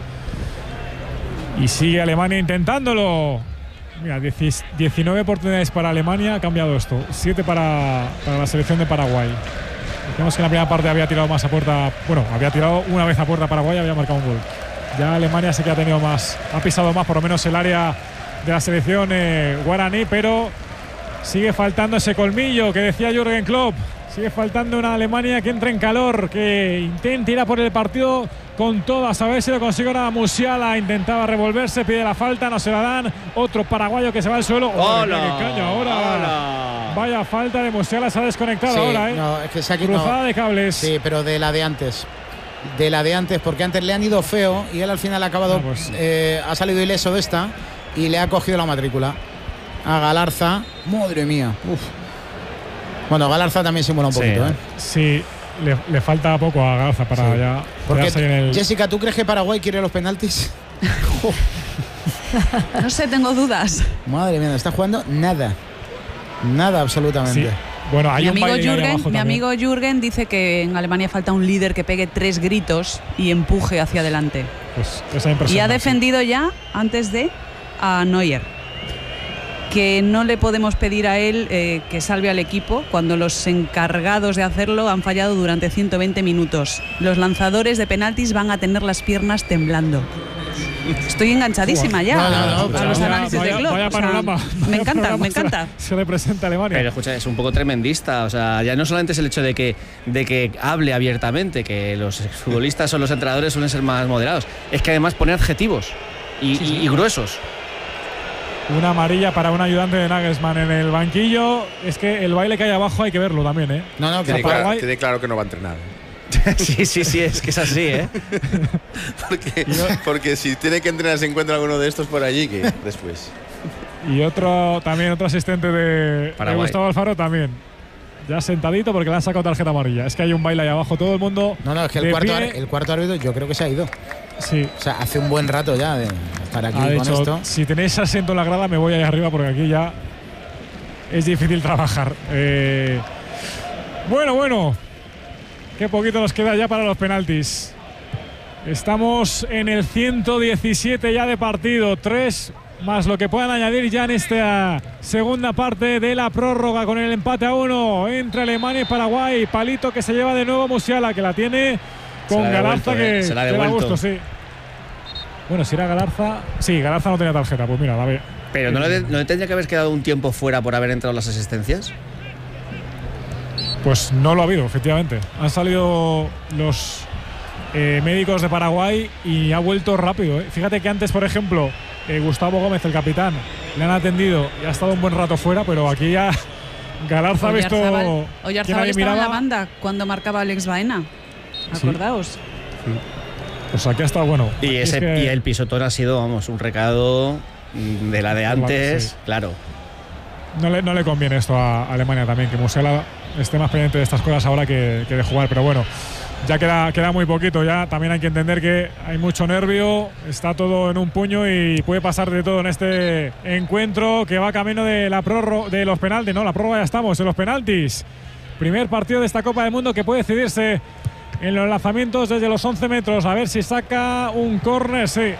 Y sigue Alemania intentándolo. Mira, 19 oportunidades para Alemania, ha cambiado esto. 7 para la selección de Paraguay. Decíamos que en la primera parte había tirado más a puerta. Bueno, había tirado una vez a puerta Paraguay y había marcado un gol. Ya Alemania sí que ha tenido más, ha pisado más, por lo menos el área de la selección guaraní, pero sigue faltando ese colmillo que decía Jürgen Klopp. Sigue faltando una Alemania que entre en calor, que intenta ir a por el partido con todas, a ver si lo consigue ahora. Musiala intentaba revolverse, pide la falta, no se la dan. Otro paraguayo que se va al suelo. ¡Hola! ¡Qué caña ahora! ¡Hola! Vaya falta de Musiala, se ha desconectado ahora, No, es que se ha quitado. Cruzada de cables. Sí, pero de la de antes. Porque antes le han ido feo y él al final ha acabado, ha salido ileso de esta y le ha cogido la matrícula a Galarza. Madre mía. Uf. Bueno, Galarza también simula un poquito, Sí, le falta poco a Galarza para ya. Porque Jessica, ¿tú crees que Paraguay quiere los penaltis? No sé, tengo dudas. Madre mía, no está jugando nada absolutamente. Sí. Bueno, hay mi amigo Jürgen dice que en Alemania falta un líder que pegue 3 gritos y empuje hacia adelante. Pues esa impresión. Y ha defendido ya antes a Neuer, que no le podemos pedir a él que salve al equipo cuando los encargados de hacerlo han fallado durante 120 minutos. Los lanzadores de penaltis van a tener las piernas temblando. Estoy enganchadísima ya a los análisis de Klopp. Vaya panorama. Me encanta. Se representa Alemania. Pero escucha, es un poco tremendista. O sea, ya no solamente es el hecho de que hable abiertamente, que los futbolistas o los entrenadores suelen ser más moderados, es que además pone adjetivos y gruesos. Una amarilla para un ayudante de Nagelsmann en el banquillo. Es que el baile que hay abajo hay que verlo también, No, que quede claro que no va a entrenar. Sí, es que es así, porque si tiene que entrenar se encuentra alguno de estos por allí, que después. Y otro asistente de Gustavo Alfaro también. Ya sentadito porque le han sacado tarjeta amarilla. Es que hay un baile ahí abajo, todo el mundo. Es que el cuarto árbitro yo creo que se ha ido. Sí. O sea, hace un buen rato ya de estar aquí con esto. Si tenéis asiento en la grada me voy ahí arriba porque aquí ya es difícil trabajar. Bueno. Qué poquito nos queda ya para los penaltis. Estamos en el 117 ya de partido. 3 más lo que puedan añadir ya en esta segunda parte de la prórroga con el empate a 1 entre Alemania y Paraguay. Palito que se lleva de nuevo Musiala, que la tiene con Galarza, que se la ha da devuelto. gusto, sí. Bueno, si era Galarza. Sí, Galarza no tenía tarjeta, pues mira, la ve. Pero ¿no le tendría que haber quedado un tiempo fuera por haber entrado las asistencias? Pues no lo ha habido, efectivamente. Han salido los médicos de Paraguay y ha vuelto rápido. Fíjate que antes, por ejemplo, Gustavo Gómez, el capitán, le han atendido y ha estado un buen rato fuera, pero aquí ya Galarza ha visto. Oyarzábal estaba en la banda cuando marcaba Alex Baena. Acordaos. Sí. Pues aquí ha estado bueno. Y y el pisotón ha sido, vamos, un recado de la de antes, sí. Claro. No le conviene esto a Alemania también, que Musiala esté más pendiente de estas cosas ahora que de jugar, pero bueno, ya queda muy poquito, ya también hay que entender que hay mucho nervio, está todo en un puño y puede pasar de todo en este encuentro que va camino de la prórroga, de los penaltis, no, la prórroga ya estamos, en los penaltis. Primer partido de esta Copa del Mundo que puede decidirse en los lanzamientos desde los 11 metros, a ver si saca un córner, sí.